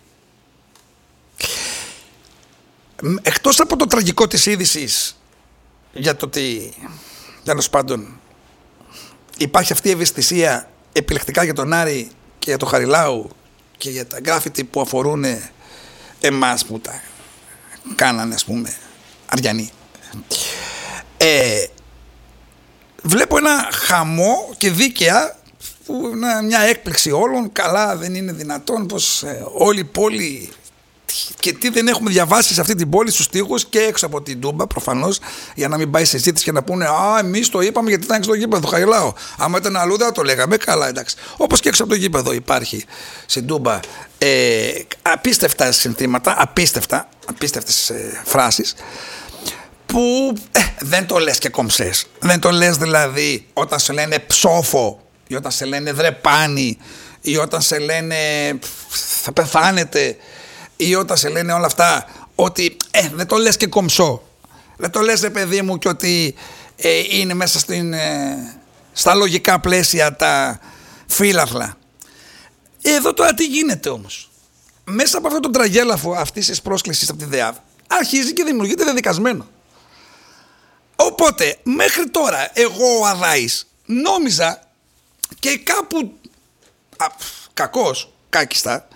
Εκτός από το τραγικό της είδησης για το ότι τέλος πάντων υπάρχει αυτή η ευαισθησία επιλεκτικά για τον Άρη και για το Χαριλάου και για τα γκράφιτι που αφορούν εμάς που τα κάνανε, ας πούμε, Αριανοί. Ε, βλέπω ένα χαμό και δίκαια που είναι μια έκπληξη όλων. Καλά, δεν είναι δυνατόν πως ε, όλη η πόλη και τι δεν έχουμε διαβάσει σε αυτή την πόλη στους τοίχους και έξω από την Τούμπα προφανώς, για να μην πάει σε συζήτηση και να πούνε «Α, εμείς το είπαμε γιατί ήταν έξω από το γήπεδο, Χαριλάου». Άμα ήταν αλλού δεν το λέγαμε, καλά, εντάξει. Όπως και έξω από το γήπεδο υπάρχει στην Τούμπα ε, απίστευτα συνθήματα, απίστευτα, απίστευτες ε, φράσεις που ε, δεν το λες και κομψές. Δεν το λες δηλαδή όταν σε λένε ψόφο ή όταν σε λένε δρεπάνι ή όταν σε λένε θα πεθάνετε ή όταν σε λένε όλα αυτά, ότι ε, δεν το λες και κομψό. Δεν το λες, ρε παιδί μου, και ότι ε, είναι μέσα στην, ε, στα λογικά πλαίσια τα φύλαθλα. Εδώ τώρα τι γίνεται όμως. Μέσα από αυτό το τραγέλαφο αυτής της πρόσκλησης από τη ΔΕΑΒ αρχίζει και δημιουργείται δεδικασμένο. Οπότε μέχρι τώρα εγώ ο Αδάης νόμιζα και κάπου α, κακώς, κάκιστα,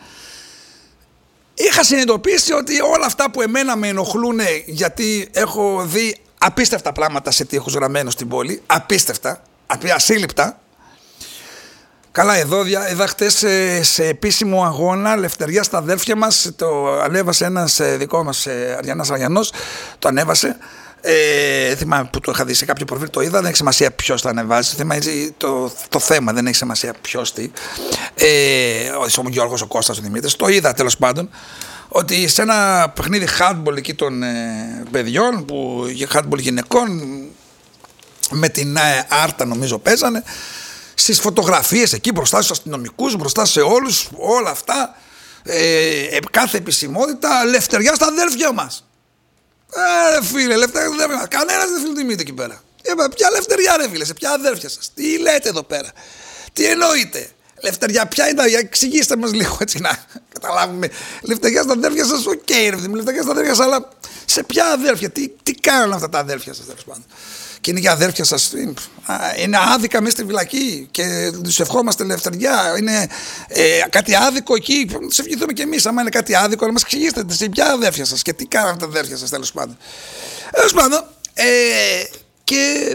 είχα συνειδητοποιήσει ότι όλα αυτά που εμένα με ενοχλούν, γιατί έχω δει απίστευτα πράγματα σε τοίχους γραμμένους στην πόλη, απίστευτα, ασύλληπτα. Καλά, εδώ είδα χτες σε, σε επίσημο αγώνα Λευτεριά στα αδέρφια μας, το ανέβασε ένας δικό μας Αριανάς Αριανός, το ανέβασε. Ε, θυμάμαι που το είχα δει σε κάποιο προφίλ, το είδα, δεν έχει σημασία ποιος το ανεβάζει, θέμα, το, το θέμα δεν έχει σημασία ποιος τι. Ε, ο Γιώργος, ο Κώστας, ο Δημήτρης, το είδα τέλος πάντων, ότι σε ένα παιχνίδι handball εκεί των ε, παιδιών, που, handball γυναικών, με την ε, Άρτα νομίζω παίζανε, στις φωτογραφίες εκεί μπροστά στους αστυνομικούς, μπροστά σε όλους, όλα αυτά, ε, κάθε επισημότητα, Λευτεριά στα αδέρφια μας. Ε, φίλε, Λευτεριά, κανένας δεν φιλοτιμείται εκεί πέρα. Ε, ποια Λευτεριά, ρε φίλε, σε ποια αδέρφια σας, τι λέτε εδώ πέρα, τι εννοείτε, Λευτεριά, ποια είναι, εξηγήστε μας λίγο έτσι να καταλάβουμε. Λευτεριά στα αδέρφια σας, οκ, okay, ρε φίλε, Λευτεριά στα αδέρφια σας, αλλά σε ποια αδέρφια, τι, τι κάνουν αυτά τα αδέρφια σας, τέλος πάντων. Και είναι και αδέρφια σας, είναι άδικα μέσα στη φυλακή και τους ευχόμαστε Λευτεριά, είναι ε, κάτι άδικο εκεί, τους ευχηθούμε και εμείς άμα είναι κάτι άδικο, να μας εξηγήσετε σε ποια αδέρφια σας και τι κάνουν τα αδέρφια σας, τέλος πάντων. Τέλος πάντων, ε, και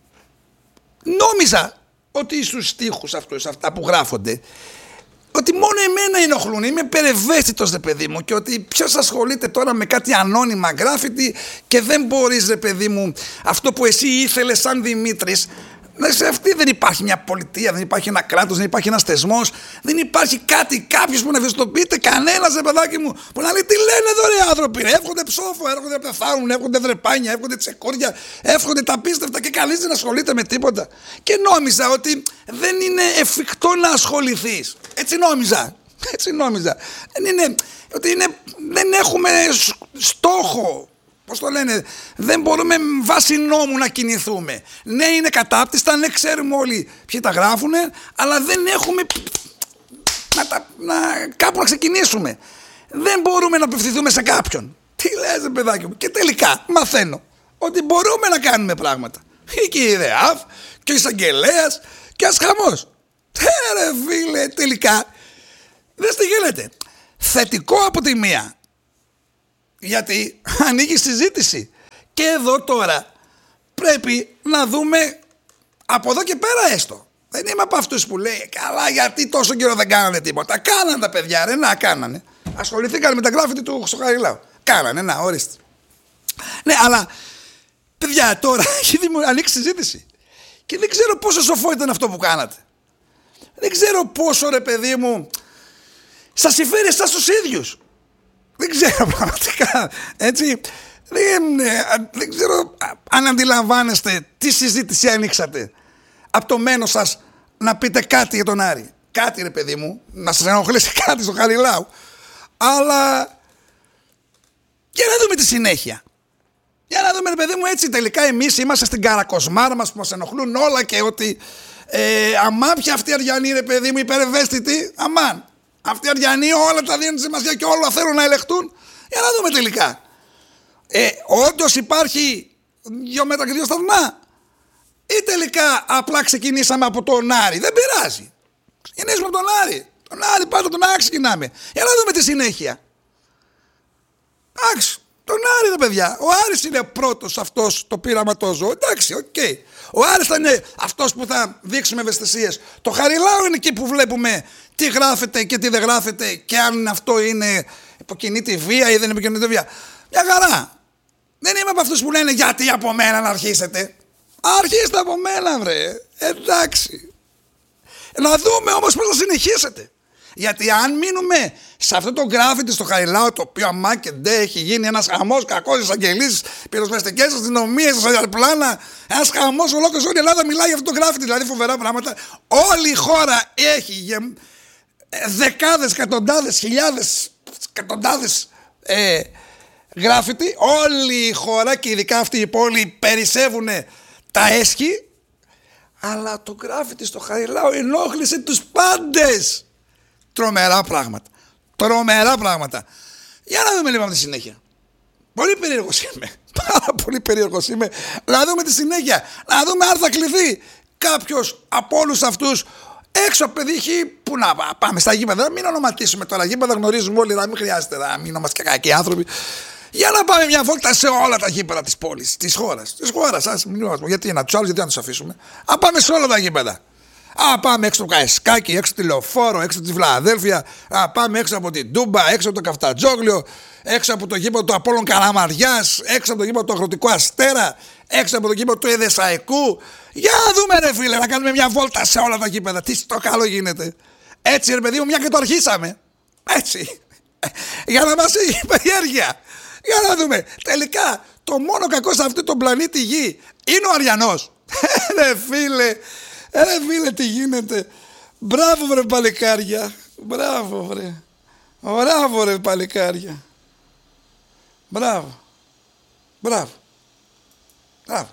νόμιζα ότι στους στίχους αυτούς, αυτά που γράφονται, ότι μόνο εμένα ενοχλούν, είμαι υπερευαίσθητος, ρε παιδί μου, και ότι ποιος ασχολείται τώρα με κάτι ανώνυμα γκράφιτι και δεν μπορείς, ρε παιδί μου, αυτό που εσύ ήθελες σαν Δημήτρης. Σε αυτή δεν υπάρχει μια πολιτεία, δεν υπάρχει ένα κράτος, δεν υπάρχει ένας θεσμός, δεν υπάρχει κάτι, κάποιος που να ευαισθητοποιείται, κανένας, ρε παιδάκι μου, που να λέει τι λένε εδώ ρε άνθρωποι, ρε, εύχονται ψόφο, έρχονται να πεθάνουν, εύχονται δρεπάνια, εύχονται τσεκόρια, εύχονται τα πίστευτα και κανείς δεν ασχολείται με τίποτα. Και νόμιζα ότι δεν είναι εφικτό να ασχοληθείς. Έτσι νόμιζα. Έτσι νόμιζα. Δεν είναι, ότι είναι, δεν έχουμε στόχο. Πώς το λένε, δεν μπορούμε βάσει νόμου να κινηθούμε. Ναι, είναι κατάπτυστα, ναι, ξέρουμε όλοι ποιοι τα γράφουν, αλλά δεν έχουμε να τα, να, κάπου να ξεκινήσουμε. Δεν μπορούμε να απευθυνθούμε σε κάποιον. Τι λες, παιδάκι μου. Και τελικά μαθαίνω ότι μπορούμε να κάνουμε πράγματα. Και η ΔΕΑΒ και ο εισαγγελέας και ένας χαμός. Ρε φίλε, τελικά δεν τι γίνεται. Θετικό από τη μία, γιατί ανοίγει συζήτηση. Και εδώ τώρα πρέπει να δούμε από εδώ και πέρα έστω. Δεν είμαι από αυτούς που λέει καλά γιατί τόσο καιρό δεν κάνανε τίποτα. Κάνανε τα παιδιά ρε, να κάνανε. Ασχοληθήκαν με τα γκράφιτι του στο Χαριλάου. Κάνανε, να, ορίστε. Ναι, αλλά παιδιά τώρα έχει ανοίξει συζήτηση. Και δεν ξέρω πόσο σοφό ήταν αυτό που κάνατε. Δεν ξέρω πόσο ρε παιδί μου σας συμφέρει εσάς τους ίδιους. Δεν ξέρω πραγματικά. Έτσι. Δεν, δεν ξέρω αν αντιλαμβάνεστε τι συζήτηση ανοίξατε. Από το μένος σας να πείτε κάτι για τον Άρη. Κάτι ρε παιδί μου, να σας ενοχλήσει κάτι στο Χαριλάου. Αλλά για να δούμε τη συνέχεια. Για να δούμε ρε παιδί μου, έτσι τελικά εμείς είμαστε στην καρακοσμάρα μας που μας ενοχλούν όλα και ότι ε, αμάν πια αυτοί οι Αριανοί ρε παιδί μου υπερευαίσθητοι, αμάν. Αυτοί οι Αριανοί όλα τα δίνουν σημασία και όλα θέλουν να ελεγχτούν. Για να δούμε τελικά. Ε, όντως υπάρχει δύο μέτρα και δύο σταθμά. Ή τελικά απλά ξεκινήσαμε από τον Άρη. Δεν πειράζει. Ξεκινήσουμε από τον Άρη. Τον Άρη πάντα τον Άρη ξεκινάμε. Για να δούμε τη συνέχεια. Εντάξει. Τον Άρη ρε παιδιά. Ο Άρης είναι πρώτος αυτός το πειραματόζωο. Εντάξει, οκ. Okay. Ο Άρης θα είναι αυτός που θα δείξουμε ευαισθησίες. Το Χαριλάου είναι εκεί που βλέπουμε τι γράφεται και τι δεν γράφεται και αν αυτό είναι υποκινείται βία ή δεν υποκινείται βία. Μια χαρά. Δεν είμαι από αυτούς που λένε γιατί από μένα να αρχίσετε. Αρχίστε από μένα βρε. Εντάξει. Να δούμε όμως πώς θα συνεχίσετε. Γιατί αν μείνουμε σε αυτό το γκράφιτι στο Χαριλάου, το οποίο αμά και ντε έχει γίνει ένας χαμός, κακός εισαγγελείς, πυροσβεστικές αστυνομίες, αεροπλάνα, ένας χαμός ολόκληρος, όλη η Ελλάδα μιλάει για αυτό το γκράφιτι, δηλαδή φοβερά πράγματα. Όλη η χώρα έχει γε... δεκάδες, εκατοντάδες, χιλιάδες, εκατοντάδες ε, γκράφιτι. Όλη η χώρα και ειδικά αυτή η πόλη περισσεύουν τα έσχη. Αλλά το γκράφιτι στο Χαριλάου ενόχλησε τους πάντες. Τρομερά πράγματα. Τρομερά πράγματα. Για να δούμε λίγο από τη συνέχεια. Πολύ περίεργος είμαι. Πάρα πολύ περίεργος είμαι. Να δούμε τη συνέχεια. Να δούμε αν θα κληθεί κάποιος από όλους αυτούς έξω από παιδίχη. Πού να πάμε στα γήπεδα. Μην ονοματίσουμε τώρα γήπεδα. Γνωρίζουμε όλοι. Να μην χρειάζεται να μην είμαστε και κακοί άνθρωποι. Για να πάμε μια βόλτα σε όλα τα γήπεδα της πόλης, της χώρας. Της χώρας. Ας μην γιατί να τους άλλους, γιατί να τους αφήσουμε. Α πάμε σε όλα τα γήπεδα. Α, πάμε έξω από το Καϊσκάκι, έξω από τη Λεωφόρο, έξω από τη Φιλαδέλφια. Α, πάμε έξω από την Τούμπα, έξω από το Καφτατζόγλιο, έξω από το γήπεδο του Απόλλων Καραμαριάς, έξω από το γήπεδο του Αγροτικού Αστέρα, έξω από το γήπεδο του Εδεσσαϊκού. Για να δούμε, ρε φίλε, να κάνουμε μια βόλτα σε όλα τα γήπεδα. Τι στο καλό γίνεται. Έτσι, ρε παιδί μου, μια και το αρχίσαμε. Έτσι. Για να μας έχει περιέργεια. Για να δούμε. Τελικά, το μόνο κακό σε αυτή τον πλανήτη Γη είναι ο Αριανός. Ρε φίλε. Ρε φίλε τι γίνεται. Μπράβο βρε παλικάρια. Μπράβο βρε. Μπράβο ρε παλικάρια. Μπράβο. Μπράβο. Μπράβο.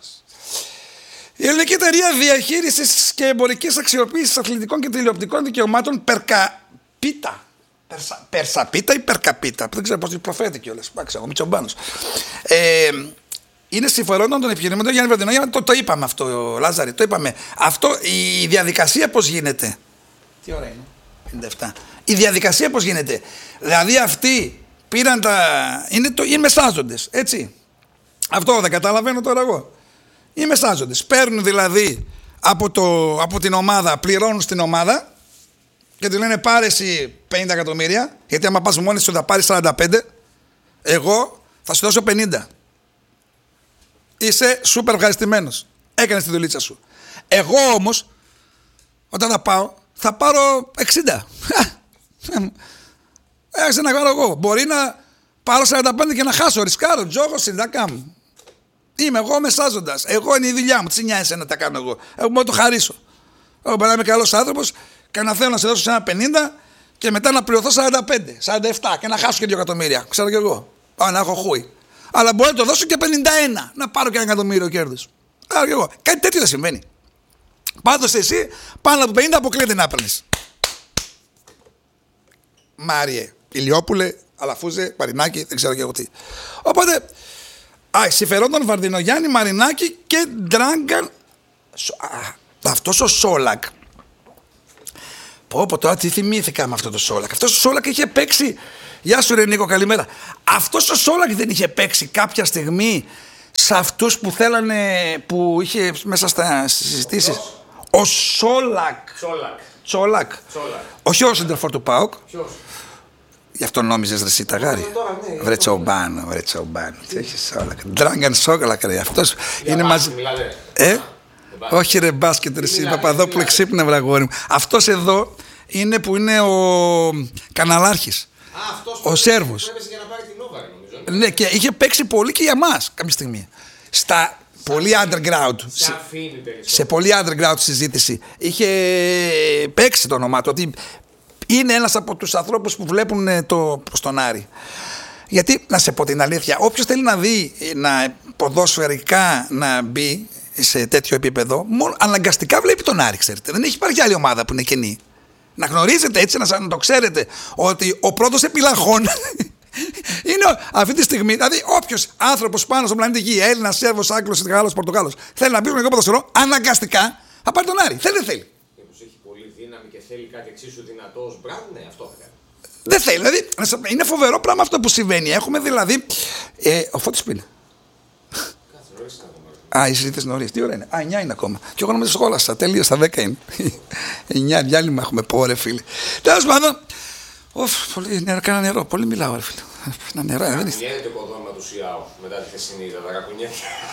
Η Ελληνική Εταιρεία Διαχείρισης και Εμπορικής Αξιοποίησης Αθλητικών και Τηλεοπτικών Δικαιωμάτων Περκαπίτα. Περσα, περσαπίτα ή Περκαπίτα. Δεν ξέρω πώς προφέρεται κιόλας. Εντάξει, εγώ Μητσομπάνος. Ε, Είναι συμφερόντων των επιχειρηματών Γιάννη Βερντινό. Το, το είπαμε αυτό, Λάζαρη. Το είπαμε. Αυτό, η διαδικασία πώς γίνεται. Τι ώρα είναι. πενήντα επτά. Η διαδικασία πώς γίνεται. Δηλαδή αυτοί πήραν τα. Είναι, το... είναι μεσάζοντες. Έτσι. Αυτό δεν καταλαβαίνω τώρα εγώ. Είναι μεσάζοντες. Παίρνουν δηλαδή από, το... από την ομάδα, πληρώνουν στην ομάδα και του λένε πάρε εσύ πενήντα εκατομμύρια. Γιατί άμα πας μόνοι σου θα πάρεις σαράντα πέντε. Εγώ θα σου δώσω πενήντα. Είσαι σούπερ ευχαριστημένος. Έκανες τη δουλίτσα σου. Εγώ όμως, όταν θα πάω, θα πάρω εξήντα. Έχασε να κάνω εγώ. Μπορεί να πάρω σαράντα πέντε και να χάσω. Ρισκάρω. Τζόγο συνδάκα μου. Είμαι εγώ μεσάζοντας. Εγώ είναι η δουλειά μου. Τι νοιάζει να τα κάνω εγώ. Εγώ μπορώ να το χαρίσω. Εγώ μπορεί να είμαι καλός άνθρωπος και να θέλω να σε δώσω σε ένα πενήντα και μετά να πληρωθώ σαράντα πέντε, σαράντα επτά και να χάσω και δύο εκατομμύρια. Ξέρω κι εγώ. Πάω να έχω χούι. Αλλά μπορεί να το δώσω και πενήντα ένα, να πάρω και ένα εκατομμύριο κέρδος. Άρα και εγώ. Κάτι τέτοιο δεν συμβαίνει. Πάντως εσύ πάνω από πενήντα αποκλείεται να παίρνεις. Μάριε, Ηλιόπουλε, Αλαφούζε, Μαρινάκη, δεν ξέρω και εγώ τι. Οπότε, α, συμφερόντων Βαρδινογιάννη, Μαρινάκη και Ντράγκαν. Αυτό ο Σόλακ Πω πω τώρα τι θυμήθηκα με αυτό το Σόλακ. Αυτός ο Σόλακ είχε παίξει. Γεια σου ρε Νίκο, καλημέρα. Αυτός ο Σόλακ δεν είχε παίξει κάποια στιγμή σε αυτούς που θέλανε, που είχε μέσα στα συζητήσεις. Ο Σόλακ. Τσόλακ. Τσόλακ. Τσόλακ. Όχι ο σεντερφόρ του ΠΑΟΚ. Ποιος? Γι' αυτό νόμιζες ρε εσύ Ταγάρη. Ναι, Βρε Τσομπάνο, βρε Τσομπάνο. Τι έχει Σόλακ. Ντράγκαν Σόλακ ρε. Αυτός είναι μαζί. Ε? Όχι ρε μπάσκετ ρε εσύ Παπαδόπουλε, ξύπνε βραγόρι μου. Αυτός εδώ είναι που είναι ο καναλάρχης. Α, αυτός ο Σέρβος. Πρέπει για να πάρει την Νόβα, νομίζω. Ναι, και είχε παίξει πολύ και για μας κάποια στιγμή. Στα πολύ underground. Σε, σε πολύ underground συζήτηση. Είχε παίξει το όνομά του. Ότι είναι ένας από τους ανθρώπους που βλέπουν το προς τον Άρη. Γιατί, να σε πω την αλήθεια, όποιος θέλει να δει να ποδοσφαιρικά να μπει σε τέτοιο επίπεδο, μόνο αναγκαστικά βλέπει τον Άρη, ξέρετε. Δεν έχει υπάρχει άλλη ομάδα που είναι κενή. Να γνωρίζετε έτσι, να, να το ξέρετε, ότι ο πρώτος επιλαχών είναι αυτή τη στιγμή. Δηλαδή, όποιος άνθρωπος πάνω στον πλανήτη Γη, Έλληνας, Σέρβος, Άγγλος, Γάλλος, Πορτογάλος, θέλει να μπει στο ελληνικό ποδοσφαιρό, αναγκαστικά θα πάρει τον Άρη. Θέλει, δεν θέλει. Μήπως έχει πολύ δύναμη και θέλει κάτι εξίσου δυνατό ως μπραντ, ναι, αυτό θα κάνει. Δεν θέλει. Δηλαδή, είναι φοβερό πράγμα αυτό που συμβαίνει. Έχουμε δηλαδή. Ε, ο Φώτης που είναι. Α, οι συζήτητες νωρίς. Τι ώρα είναι. Α, εννιά είναι ακόμα. Και εγώ νομίζω σχόλασα. Τέλειω στα δέκα είναι. εννιά διάλειμμα έχουμε πω, ρε φίλε. Τέλος πάντων. Οφ, πολύ νερό, κάνα νερό. Πολύ μιλάω, ρε φίλε. Ένα νερό, δεν είναι. Κουνιέται το οικοδόμημα του ΣΥΑΟ μετά τη χθεσινή τετρακουνιέται.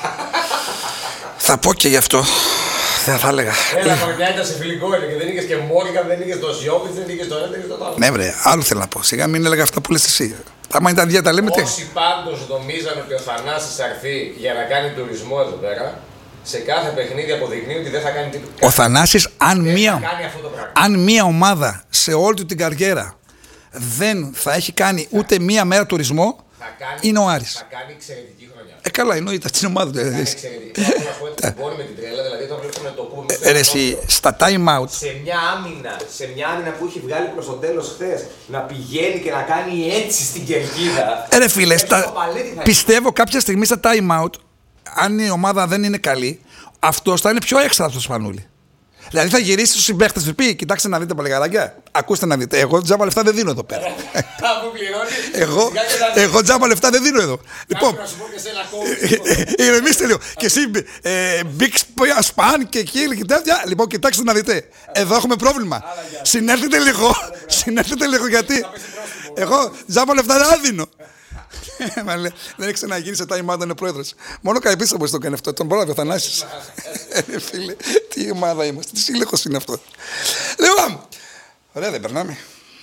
Θα πω και γι' αυτό. Δεν θα έλεγα. Έλα, κορδιά ήταν σε φιλικό έλεγε και δεν είχες και Μόργαν, δεν είχες το Σιώβιτ, δεν είχες το ένα, δεν είχες το άλλο. Ναι, βρε, άλλο θέλω να πω. Σιγά μην έλεγα αυτά που λες εσύ. Άμα ήταν δια τα λέμε τι. Όσοι πάντως νομίζαν ότι ο Θανάσης θα έρθει για να κάνει τουρισμό εδώ πέρα, σε κάθε παιχνίδι αποδεικνύει ότι δεν θα κάνει τίποτα. Ο Θανάσης, αν, μία, αυτό αν μία ομάδα σε όλη του την καριέρα δεν θα έχει κάνει ούτε μία μέρα τουρισμό, θα κάνει, είναι ο Άρης. Θα κάνει εξαιρετική χρονιά. Ε, καλά, εννοείται την ομάδα του. Θα κάνει εξαιρετική. Θέλω να πω ότι μπορεί με την τρέλα, δηλαδή όταν βλέπουμε το πούμε. Ε, εσύ, στα time out. Σε μια άμυνα, σε μια άμυνα που έχει βγάλει προς το τέλος χθες, να πηγαίνει και να κάνει έτσι στην κερκίδα. Ε, ρε φίλε, στα... πιστεύω κάποια στιγμή στα time out, αν η ομάδα δεν είναι καλή, αυτός θα είναι πιο έξτρα στο σπανούλι. Δηλαδή θα γυρίσει στους συμπαίχτες του πει: κοιτάξτε να δείτε παλιγαράκια. Ακούστε να δείτε. Εγώ τζάμπα λεφτά δεν δίνω εδώ πέρα. εγώ, εγώ τζάμπα λεφτά δεν δίνω εδώ. Λοιπόν. Ηρεμήστε λίγο. Και εσύ big span και kill και τέτοια. Λοιπόν, κοιτάξτε να δείτε. Εδώ έχουμε πρόβλημα. Συνέρθετε λίγο. Συνέρθετε λίγο γιατί. Εγώ τζάμπα λεφτά δεν δίνω. Δεν έχει ξαναγίνει σε time out, είναι πρόεδρος. Μόνο Καϊπίσσα μπορεί να το κάνει αυτό. Τον πρόλαβε ο Θανάσης. Φίλε, τι ομάδα είμαστε, τι σύλλογος είναι αυτό. Λοιπόν, ωραία, δεν περνάμε.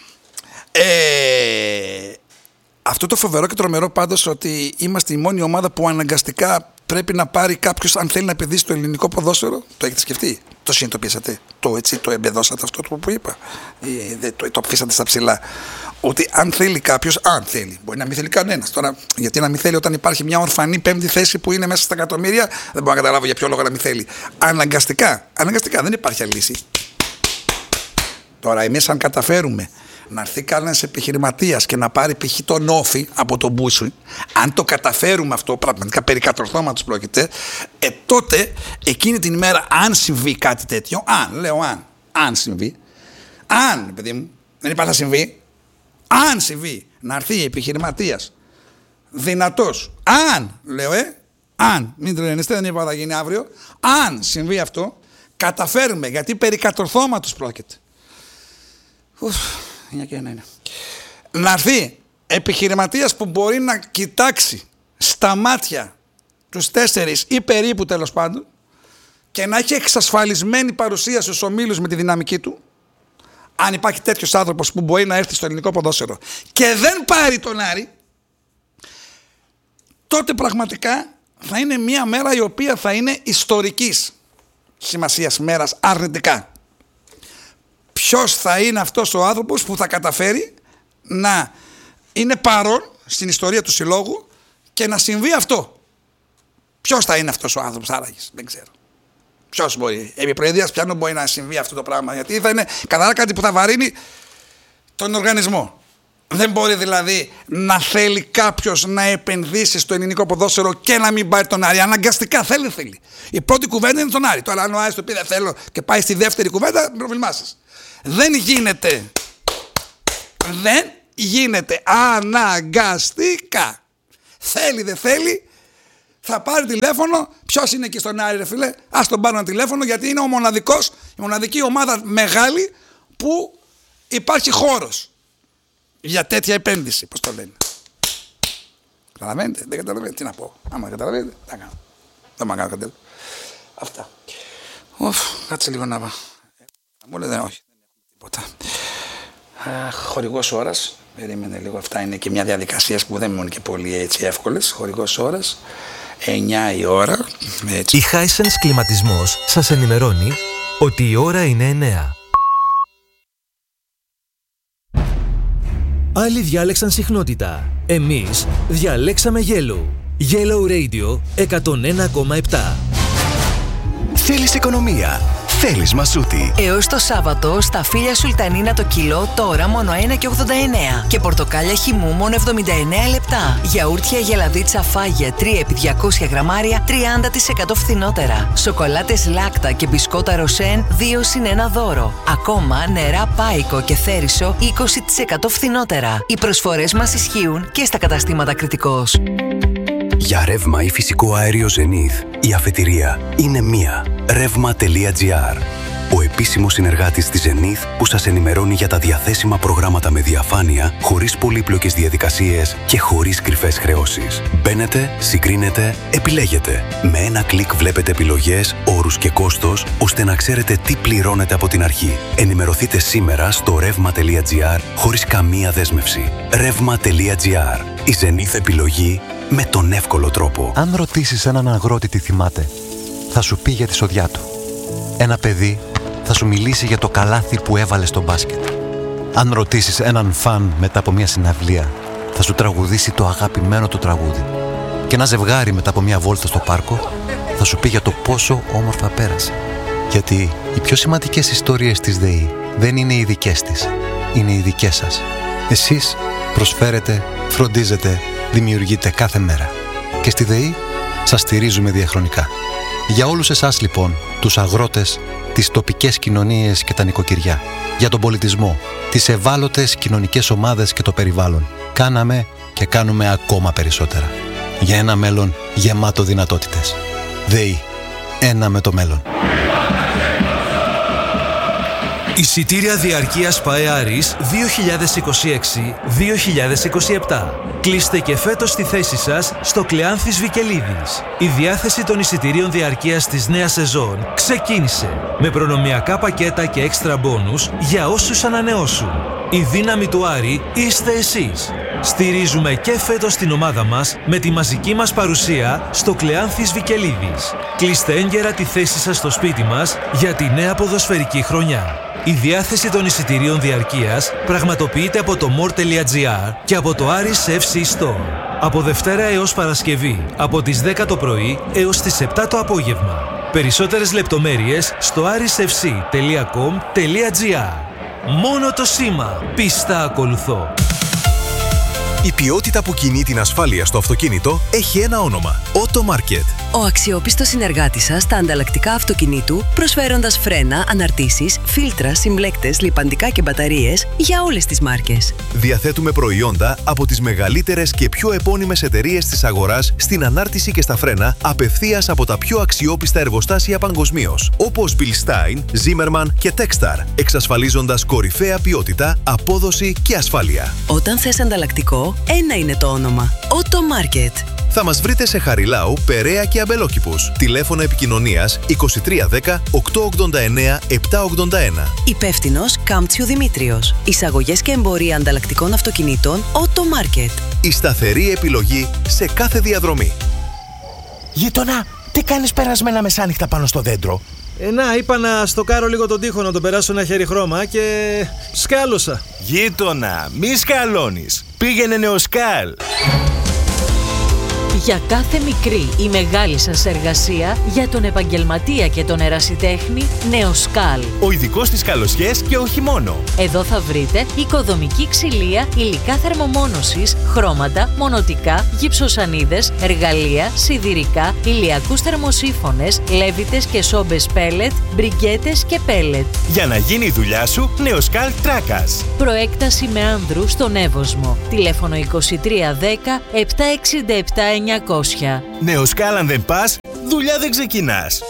Ε, αυτό το φοβερό και τρομερό πάντως ότι είμαστε η μόνη ομάδα που αναγκαστικά πρέπει να πάρει κάποιος αν θέλει να επενδύσει το ελληνικό ποδόσφαιρο. Το έχετε σκεφτεί, το συνειδητοποιήσατε, το έτσι το εμπεδώσατε αυτό που είπα, ε, το, το αφήσατε στα ψηλά. Ότι αν θέλει κάποιος, αν θέλει, μπορεί να μην θέλει κανένας. Τώρα, γιατί να μην θέλει όταν υπάρχει μια ορφανή πέμπτη θέση που είναι μέσα στα εκατομμύρια, δεν μπορώ να καταλάβω για ποιο λόγο να μην θέλει. Αναγκαστικά, αναγκαστικά δεν υπάρχει άλλη λύση. Τώρα, εμείς αν καταφέρουμε να έρθει κανένας επιχειρηματίας και να πάρει π.χ. τον Όφη από τον Μπούσου, αν το καταφέρουμε αυτό, πραγματικά περί κατορθώματος πρόκειται, ε, τότε εκείνη την ημέρα, αν συμβεί κάτι τέτοιο, αν, λέω αν, αν συμβεί, αν, παιδί μου, δεν υπάρχει να συμβεί. Αν συμβεί να έρθει επιχειρηματίας δυνατός, αν, λέω ε, αν, μην τρελαίνεστε, δεν είπα θα γίνει αύριο, αν συμβεί αυτό, καταφέρουμε, γιατί περί κατορθώματος πρόκειται. Ουφ, μια και ένα είναι. Να έρθει επιχειρηματίας που μπορεί να κοιτάξει στα μάτια τους τέσσερις ή περίπου τέλος πάντων και να έχει εξασφαλισμένη παρουσία στους ομίλους με τη δυναμική του. Αν υπάρχει τέτοιος άνθρωπος που μπορεί να έρθει στο ελληνικό ποδόσφαιρο και δεν πάρει τον Άρη, τότε πραγματικά θα είναι μια μέρα η οποία θα είναι ιστορικής σημασίας μέρας αρνητικά. Ποιος θα είναι αυτός ο άνθρωπος που θα καταφέρει να είναι παρόν στην ιστορία του συλλόγου και να συμβεί αυτό. Ποιος θα είναι αυτός ο άνθρωπος άραγες, δεν ξέρω. Ποιος μπορεί, επί προεδρίας πιάνω μπορεί να συμβεί αυτό το πράγμα, γιατί θα είναι καθαρά κάτι που θα βαρύνει τον οργανισμό. Δεν μπορεί δηλαδή να θέλει κάποιος να επενδύσει στο ελληνικό ποδόσφαιρο και να μην πάρει τον Άρη. Αναγκαστικά θέλει, θέλει. Η πρώτη κουβέντα είναι τον Άρη. Τώρα, αν ο Άρης το πει δεν θέλω και πάει στη δεύτερη κουβέντα, πρόβλημά σας. Δεν γίνεται. Δεν γίνεται αναγκαστικά. Θέλει, δεν θέλει. Θα πάρει τηλέφωνο. Ποιος είναι εκεί στον Άρη, ρε φίλε? Ας τον πάρω ένα τηλέφωνο, γιατί είναι ο μοναδικός, η μοναδική ομάδα μεγάλη που υπάρχει χώρος για τέτοια επένδυση. Πώς το λένε? Καταλαβαίνετε? Δεν καταλαβαίνετε. Τι να πω? Άμα δεν καταλαβαίνετε, θα κάνω. Δεν μ' κάνω κατέλο. Αυτά. Οφ, κάτσε λίγο να πάω. Μου λέτε όχι, δεν έχουμε τίποτα. Χορηγός ώρας. Περίμενε λίγο. Αυτά είναι και μια διαδικασία που δεν είναι και πολύ έτσι εύκολες. Χορηγός ώρας. εννιά η ώρα. Έτσι. Η Hisense Κλιματισμός σας ενημερώνει ότι η ώρα είναι εννιά. Άλλοι διάλεξαν συχνότητα. Εμείς διαλέξαμε Yellow. Yellow Radio εκατόν ένα κόμμα επτά. Θέλεις οικονομία? Θέλεις μασούτη? Έως το Σάββατο στα φύλλα Σουλτανίνα το κιλό τώρα μόνο ένα και ογδόντα εννέα και πορτοκάλια χυμού μόνο εβδομήντα εννέα λεπτά. Γιαούρτια γελαδίτσα φάγια τρία επί διακόσια γραμμάρια τριάντα τοις εκατό φθηνότερα. Σοκολάτες Λάκτα και μπισκότα Ροσέν δύο συν ένα δώρο. Ακόμα νερά Πάικο και Θέρισο είκοσι τοις εκατό φθηνότερα. Οι προσφορές μας ισχύουν και στα καταστήματα Κρητικός. Για ρεύμα ή φυσικό αέριο Zenith, η αφετηρία είναι μία. ρεύμα τελεία τζι άρ. Ο επίσημος συνεργάτης της Zenith που σας ενημερώνει για τα διαθέσιμα προγράμματα με διαφάνεια, χωρίς πολύπλοκες διαδικασίες και χωρίς κρυφές χρεώσεις. Μπαίνετε, συγκρίνετε, επιλέγετε. Με ένα κλικ βλέπετε επιλογές, όρους και κόστος, ώστε να ξέρετε τι πληρώνετε από την αρχή. Ενημερωθείτε σήμερα στο ρεύμα τελεία τζι άρ χωρίς καμία δέσμευση. ρεύμα τελεία τζι άρ. Η Zenith επιλογή με τον εύκολο τρόπο. Αν ρωτήσεις έναν αγρότη τι θυμάται, θα σου πει για τη σοδιά του. Ένα παιδί θα σου μιλήσει για το καλάθι που έβαλε στο μπάσκετ. Αν ρωτήσεις έναν φαν μετά από μια συναυλία, θα σου τραγουδήσει το αγαπημένο του τραγούδι. Και ένα ζευγάρι μετά από μια βόλτα στο πάρκο θα σου πει για το πόσο όμορφα πέρασε. Γιατί οι πιο σημαντικές ιστορίες της ΔΕΗ δεν είναι οι δικές της, είναι οι δικές σας. Εσείς προσφέρετε, φροντίζετε, δημιουργείτε κάθε μέρα. Και στη ΔΕΗ σας στηρίζουμε διαχρονικά. Για όλους εσάς λοιπόν, τους αγρότες, τις τοπικές κοινωνίες και τα νοικοκυριά, για τον πολιτισμό, τις ευάλωτες κοινωνικές ομάδες και το περιβάλλον, κάναμε και κάνουμε ακόμα περισσότερα. Για ένα μέλλον γεμάτο δυνατότητες. ΔΕΗ. Ένα με το μέλλον. Εισιτήρια διαρκείας ΠΑΕ Άρης δύο χιλιάδες είκοσι έξι δύο χιλιάδες είκοσι επτά. Κλείστε και φέτος τη θέση σας στο Κλεάνθης Βικελίδης. Η διάθεση των εισιτηρίων διαρκείας της νέας σεζόν ξεκίνησε με προνομιακά πακέτα και έξτρα μπόνους για όσους ανανεώσουν. Η δύναμη του Άρη είστε εσείς. Στηρίζουμε και φέτος την ομάδα μας με τη μαζική μας παρουσία στο Κλεάνθης Βικελίδης. Κλείστε έγκαιρα τη θέση σας στο σπίτι μας για τη νέα ποδοσφαιρική χρονιά. Η διάθεση των εισιτηρίων διαρκείας πραγματοποιείται από το more τελεία τζι άρ και από το Άρης εφ σι Store. Από Δευτέρα έως Παρασκευή, από τις δέκα το πρωί έως τις επτά το απόγευμα. Περισσότερες λεπτομέρειες στο arisfc τελεία com τελεία τζι άρ. Μόνο το σήμα πιστά ακολουθώ. Η ποιότητα που κινεί την ασφάλεια στο αυτοκίνητο έχει ένα όνομα. Auto Market. Ο αξιόπιστος συνεργάτης σας στα ανταλλακτικά αυτοκινήτου, προσφέροντας φρένα, αναρτήσεις, φίλτρα, συμπλέκτες, λιπαντικά και μπαταρίες για όλες τις μάρκες. Διαθέτουμε προϊόντα από τις μεγαλύτερες και πιο επώνυμες εταιρείες της αγοράς στην ανάρτηση και στα φρένα, απευθείας από τα πιο αξιόπιστα εργοστάσια παγκοσμίως, όπως Bilstein, Zimmermann και Techstar, εξασφαλίζοντας κορυφαία ποιότητα, απόδοση και ασφάλεια. Όταν θες ανταλλακτικό, ένα είναι το όνομα. Auto Market. Θα μας βρείτε σε Χαριλάου, Περαία και Αμπελόκηπους. Τηλέφωνο επικοινωνίας είκοσι τρία δέκα οκτακόσια ογδόντα εννέα επτακόσια ογδόντα ένα. Υπεύθυνος Κάμπτσιου Δημήτριος. Εισαγωγές και εμπορία ανταλλακτικών αυτοκινήτων Auto Market. Η σταθερή επιλογή σε κάθε διαδρομή. Γείτονα, τι κάνεις περασμένα μεσάνυχτα πάνω στο δέντρο? Ε, να, είπα να στοκάρω λίγο τον τοίχο, να τον περάσω ένα χέρι χρώμα και σκάλωσα. Γείτονα, μη σκαλώνεις. Πήγαινε νεοσκάλ. Για κάθε μικρή ή μεγάλη σας εργασία, για τον επαγγελματία και τον ερασιτέχνη, Νεοσκάλ. Ο ειδικός στις καλοσιές και όχι μόνο. Εδώ θα βρείτε οικοδομική ξυλία, υλικά θερμομόνωσης, χρώματα, μονοτικά, γυψοσανίδες, εργαλεία, σιδηρικά, ηλιακούς θερμοσύφωνες, λέβητες και σόμπες πέλετ, μπριγκέτες και πέλετ. Για να γίνει η δουλειά σου, Νεοσκάλ Τράκας. Προέκταση με άνδρου στον Εύωσμο. Τηλέφωνο είκοσι τρία δέκα επτακόσια εξήντα επτά εννιακόσια. Νεοσκάλ, αν δεν πας, δουλειά δεν ξεκινάς.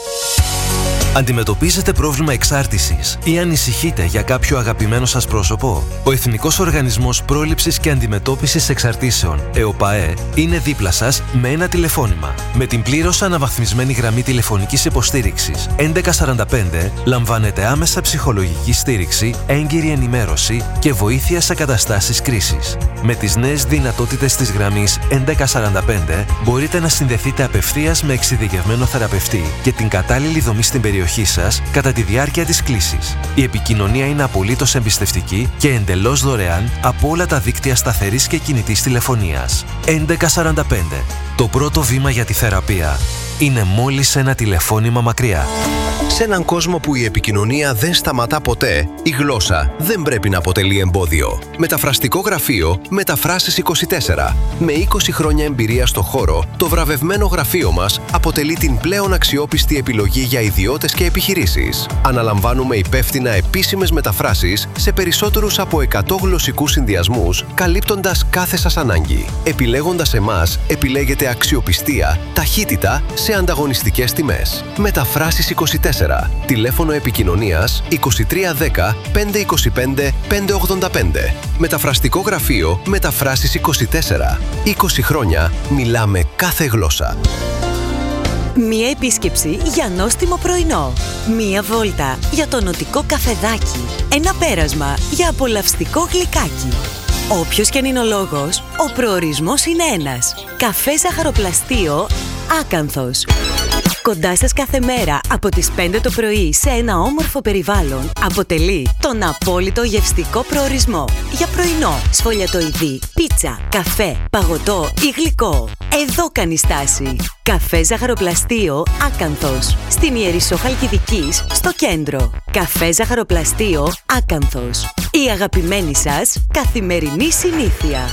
Αντιμετωπίζετε πρόβλημα εξάρτησης ή ανησυχείτε για κάποιο αγαπημένο σας πρόσωπο? Ο Εθνικός Οργανισμός Πρόληψης και Αντιμετώπισης Εξαρτήσεων, ΕΟΠΑΕ, είναι δίπλα σας με ένα τηλεφώνημα. Με την πλήρως αναβαθμισμένη γραμμή τηλεφωνικής υποστήριξης έντεκα σαράντα πέντε λαμβάνετε άμεσα ψυχολογική στήριξη, έγκυρη ενημέρωση και βοήθεια σε καταστάσεις κρίσης. Με τις νέες δυνατότητες της γραμμής έντεκα σαράντα πέντε μπορείτε να συνδεθείτε απευθείας με εξειδικευμένο θεραπευτή και την κατάλληλη δομή στην περιοχή σας κατά τη διάρκεια της κλήσης. Η επικοινωνία είναι απολύτως εμπιστευτική και εντελώς δωρεάν από όλα τα δίκτυα σταθερής και κινητής τηλεφωνίας. έντεκα σαράντα πέντε. Το πρώτο βήμα για τη θεραπεία είναι μόλις ένα τηλεφώνημα μακριά. Σε έναν κόσμο που η επικοινωνία δεν σταματά ποτέ, η γλώσσα δεν πρέπει να αποτελεί εμπόδιο. Μεταφραστικό γραφείο Μεταφράσεις είκοσι τέσσερα. Με είκοσι χρόνια εμπειρία στο χώρο, το βραβευμένο γραφείο μας αποτελεί την πλέον αξιόπιστη επιλογή για ιδιώτες και επιχειρήσεις. Αναλαμβάνουμε υπεύθυνα επίσημες μεταφράσεις σε περισσότερους από εκατό γλωσσικούς συνδυασμούς, καλύπτοντας κάθε σας ανάγκη. Επιλέγοντας εμάς, επιλέγετε αξιοπιστία, ταχύτητα σε ανταγωνιστικές τιμές. Μεταφράσεις είκοσι τέσσερα. Τηλέφωνο επικοινωνίας είκοσι τρία δέκα πεντακόσια είκοσι πέντε πεντακόσια ογδόντα πέντε. Μεταφραστικό γραφείο Μεταφράσεις είκοσι τέσσερα. είκοσι χρόνια μιλάμε κάθε γλώσσα. Μία επίσκεψη για νόστιμο πρωινό. Μία βόλτα για το νοτικό καφεδάκι. Ένα πέρασμα για απολαυστικό γλυκάκι. Όποιος και αν είναι ο λόγος, ο προορισμός είναι ένας. Καφέ ζαχαροπλαστείο Άκανθος. Κοντά σας κάθε μέρα από τις πέντε το πρωί σε ένα όμορφο περιβάλλον αποτελεί τον απόλυτο γευστικό προορισμό για πρωινό, σφολιατοειδή, πίτσα, καφέ, παγωτό ή γλυκό. Εδώ κάνει στάση. Καφέ ζαχαροπλαστείο Άκανθος. Στην Ιερισσό Χαλκιδικής, στο κέντρο. Καφέ ζαχαροπλαστείο Άκανθος. Η αγαπημένη σας καθημερινή συνήθεια.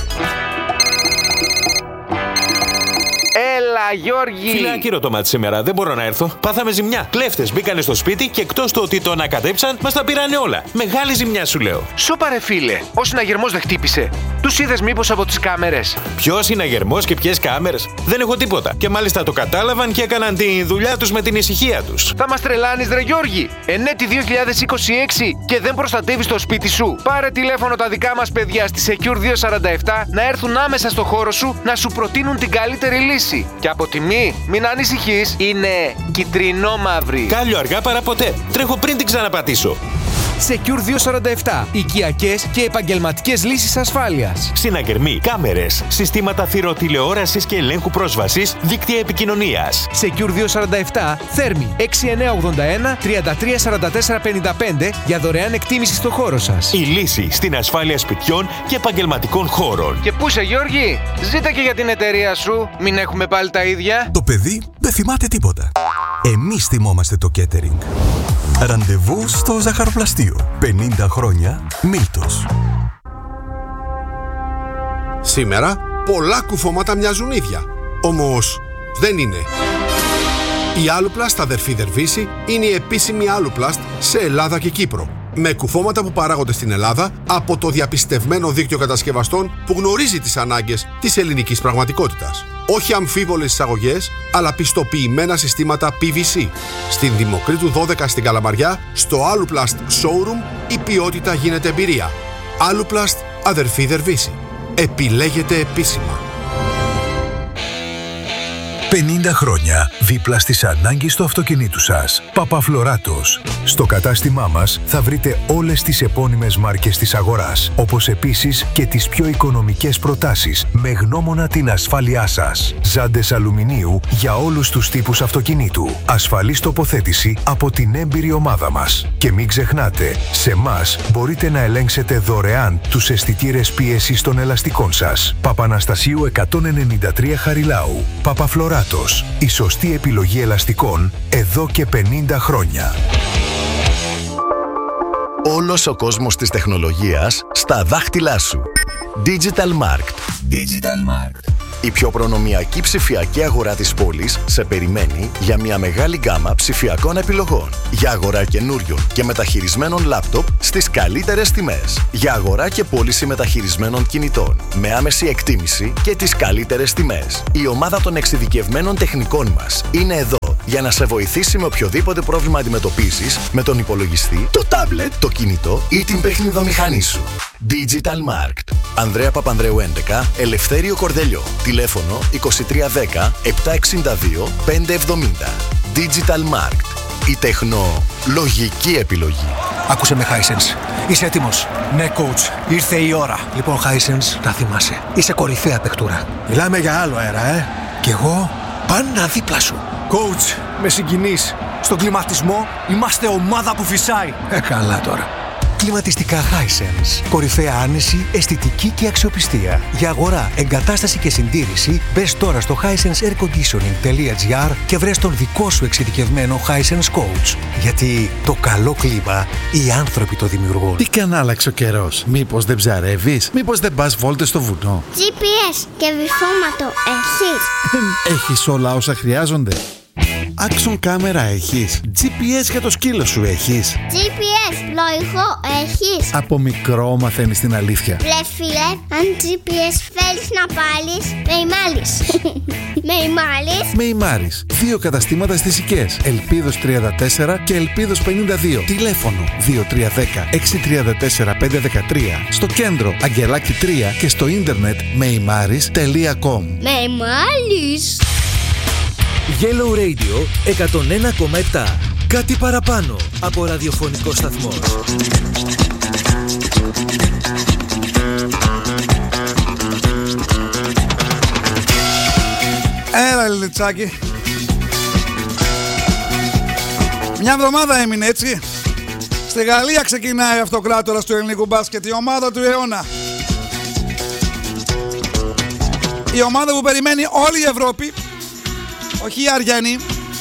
Έλα, Γιώργη! Φίλε, άκυρο το μάτι σήμερα. Δεν μπορώ να έρθω. Πάθαμε ζημιά. Κλέφτες μπήκανε στο σπίτι και εκτός του ότι το ανακατέψαν, μας τα πήρανε όλα. Μεγάλη ζημιά, σου λέω. Σупα ρε φίλε, ο συναγερμός δεν χτύπησε. Τους είδες μήπως από τις κάμερες? Ποιος συναγερμός και ποιες κάμερες? Δεν έχω τίποτα. Και μάλιστα το κατάλαβαν και έκαναν τη δουλειά τους με την ησυχία τους. Θα μας τρελάνεις, ρε Γιώργη! Ενέτη δύο χιλιάδες είκοσι έξι και δεν προστατεύεις το σπίτι σου. Πάρε τηλέφωνο τα δικά μας παιδιά στη Secure δύο σαράντα επτά να έρθουν άμεσα στο χώρο σου να σου προτείνουν την καλύτερη λύση. Και από τιμή, μην ανησυχείς, είναι κυτρινό-μαύρη. Κάλιο αργά παρά ποτέ. Τρέχω πριν την ξαναπατήσω. Secure δύο σαράντα επτά. Οικιακές και επαγγελματικές λύσεις ασφάλειας. Συναγερμοί, κάμερες, συστήματα θηροτηλεόρασης και ελέγχου πρόσβασης, δίκτυα επικοινωνίας. Secure δύο σαράντα επτά, Θέρμη έξι εννιά ογδόντα ένα τριάντα τρία σαράντα τέσσερα πενήντα πέντε για δωρεάν εκτίμηση στο χώρο σας. Η λύση στην ασφάλεια σπιτιών και επαγγελματικών χώρων. Και πού είσαι, Γιώργη? Ζήτα και για την εταιρεία σου. Μην έχουμε πάλι τα ίδια. Το παιδί δεν θυμάται τίποτα. Εμείς θυμόμαστε το catering. Ραντεβού στο ζαχαροπλαστείο. πενήντα χρόνια Μίλτος. Σήμερα πολλά κουφώματα μοιάζουν ίδια. Όμως δεν είναι. Η Aluplast αδερφή Δερβίση είναι η επίσημη Aluplast σε Ελλάδα και Κύπρο. Με κουφώματα που παράγονται στην Ελλάδα από το διαπιστευμένο δίκτυο κατασκευαστών που γνωρίζει τις ανάγκες της ελληνικής πραγματικότητας. Όχι αμφίβολες εισαγωγές, αλλά πιστοποιημένα συστήματα πι βι σι. Στην Δημοκρίτου δώδεκα στην Καλαμαριά, στο Aluplast Showroom, η ποιότητα γίνεται εμπειρία. Aluplast αδερφή Δερβίση. Επιλέγεται επίσημα. πενήντα χρόνια δίπλα στις ανάγκες του αυτοκινήτου σας. Παπαφλωράτος. Στο κατάστημά μας θα βρείτε όλες τις επώνυμες μάρκες της αγοράς, όπως επίσης και τις πιο οικονομικές προτάσεις με γνώμονα την ασφάλειά σας. Ζάντες αλουμινίου για όλους τους τύπους αυτοκινήτου. Ασφαλής τοποθέτηση από την έμπειρη ομάδα μας. Και μην ξεχνάτε, σε μας μπορείτε να ελέγξετε δωρεάν τους αισθητήρες πίεσης των ελαστικών σας. Παπαναστασίου εκατόν ενενήντα τρία Χαριλάου. Παπαφλωράτος. Η σωστή επιλογή ελαστικών εδώ και πενήντα χρόνια. Όλος ο κόσμος της τεχνολογίας στα δάχτυλά σου. Digital Markt. Digital Markt. Η πιο προνομιακή ψηφιακή αγορά της πόλης σε περιμένει για μια μεγάλη γκάμα ψηφιακών επιλογών. Για αγορά καινούριων και μεταχειρισμένων λάπτοπ στις καλύτερες τιμές. Για αγορά και πώληση μεταχειρισμένων κινητών με άμεση εκτίμηση και τις καλύτερες τιμές. Η ομάδα των εξειδικευμένων τεχνικών μας είναι εδώ για να σε βοηθήσει με οποιοδήποτε πρόβλημα αντιμετωπίζεις με τον υπολογιστή, το τάμπλετ, το κινητό ή την παιχνιδομηχανή σου. Digital Markt. Ανδρέα Παπανδρέου έντεκα, Ελευθέριο Κορδελιό. Τηλέφωνο είκοσι τρία δέκα επτακόσια εξήντα δύο πεντακόσια εβδομήντα. Digital Markt. Η τεχνολογική επιλογή. Άκουσε με, Hisense. Είσαι έτοιμος? Ναι, coach. Ήρθε η ώρα. Λοιπόν, Hisense, τα θυμάσαι. Είσαι κορυφαία παιχτούρα. Μιλάμε για άλλο αέρα, ε. Κι εγώ πάντα δίπλα σου. Coach, με συγκινείς. Στον κλιματισμό είμαστε ομάδα που φυσάει. Ε, καλά τώρα. Κλιματιστικά Hisense. Κορυφαία άνεση, αισθητική και αξιοπιστία. Για αγορά, εγκατάσταση και συντήρηση, μπες τώρα στο hisense air conditioning τελεία gr και βρες τον δικό σου εξειδικευμένο Hisense Coach. Γιατί το καλό κλίμα οι άνθρωποι το δημιουργούν. Τι καν άλλαξε ο καιρός? Μήπως δεν ψαρεύεις? Μήπως δεν πας βόλτες στο βουνό? τζι πι ες και βυθόματο έχεις? Έχεις όλα όσα χρειάζονται? Action κάμερα έχεις? τζι πι ες για το σκύλο σου έχεις? τζι πι ες πλοηγό έχεις? Από μικρό μαθαίνεις την αλήθεια. Βρε φίλε, αν τζι πι ες θέλεις να πάλεις, με ημάλεις. Με ημάλεις. Με ημάρεις. Δύο καταστήματα στις Οικές. Ελπίδος τριάντα τέσσερα και Ελπίδος πενήντα δύο. Τηλέφωνο δύο τρία ένα μηδέν έξι τρία τέσσερα πέντε ένα τρία. Στο κέντρο Αγγελάκη τρία και στο ίντερνετ μεϊμάρις τελεία κομ. Με ημάλεις. Yellow Radio εκατόν ένα κόμμα επτά. Κάτι παραπάνω από ραδιοφωνικό σταθμό. Έλα, Λιτσάκη. Μια εβδομάδα έμεινε, έτσι. Στη Γαλλία ξεκινάει αυτοκράτορας του ελληνικού μπάσκετ, η ομάδα του αιώνα. Η ομάδα που περιμένει όλη η Ευρώπη, όχι οι Αριανοί,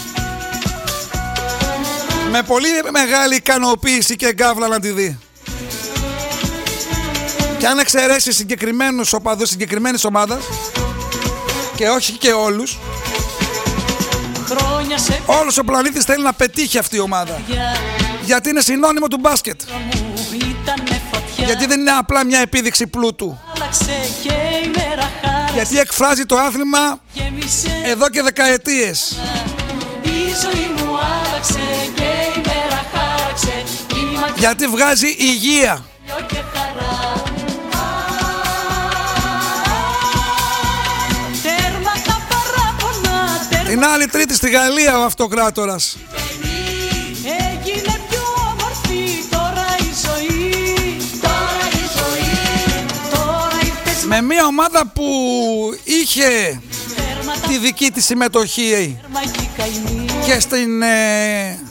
με πολύ μεγάλη ικανοποίηση και γκάβλα να τη δει. Και αν εξαιρέσει συγκεκριμένους οπαδούς συγκεκριμένης ομάδας, και όχι και όλους, όλος ο πλανήτης θέλει να πετύχει αυτή η ομάδα. Γιατί είναι συνώνυμο του μπάσκετ. Γιατί δεν είναι απλά μια επίδειξη πλούτου. Γιατί εκφράζει το άθλημα εδώ και δεκαετίες. Γιατί βγάζει υγεία. Την άλλη Τρίτη στη Γαλλία ο αυτοκράτορας. Έγινε πιο όμορφη τώρα η ζωή. Τώρα η ζωή. Τώρα ήρθες με μια ομάδα που είχε τη δική της συμμετοχή και στην ε,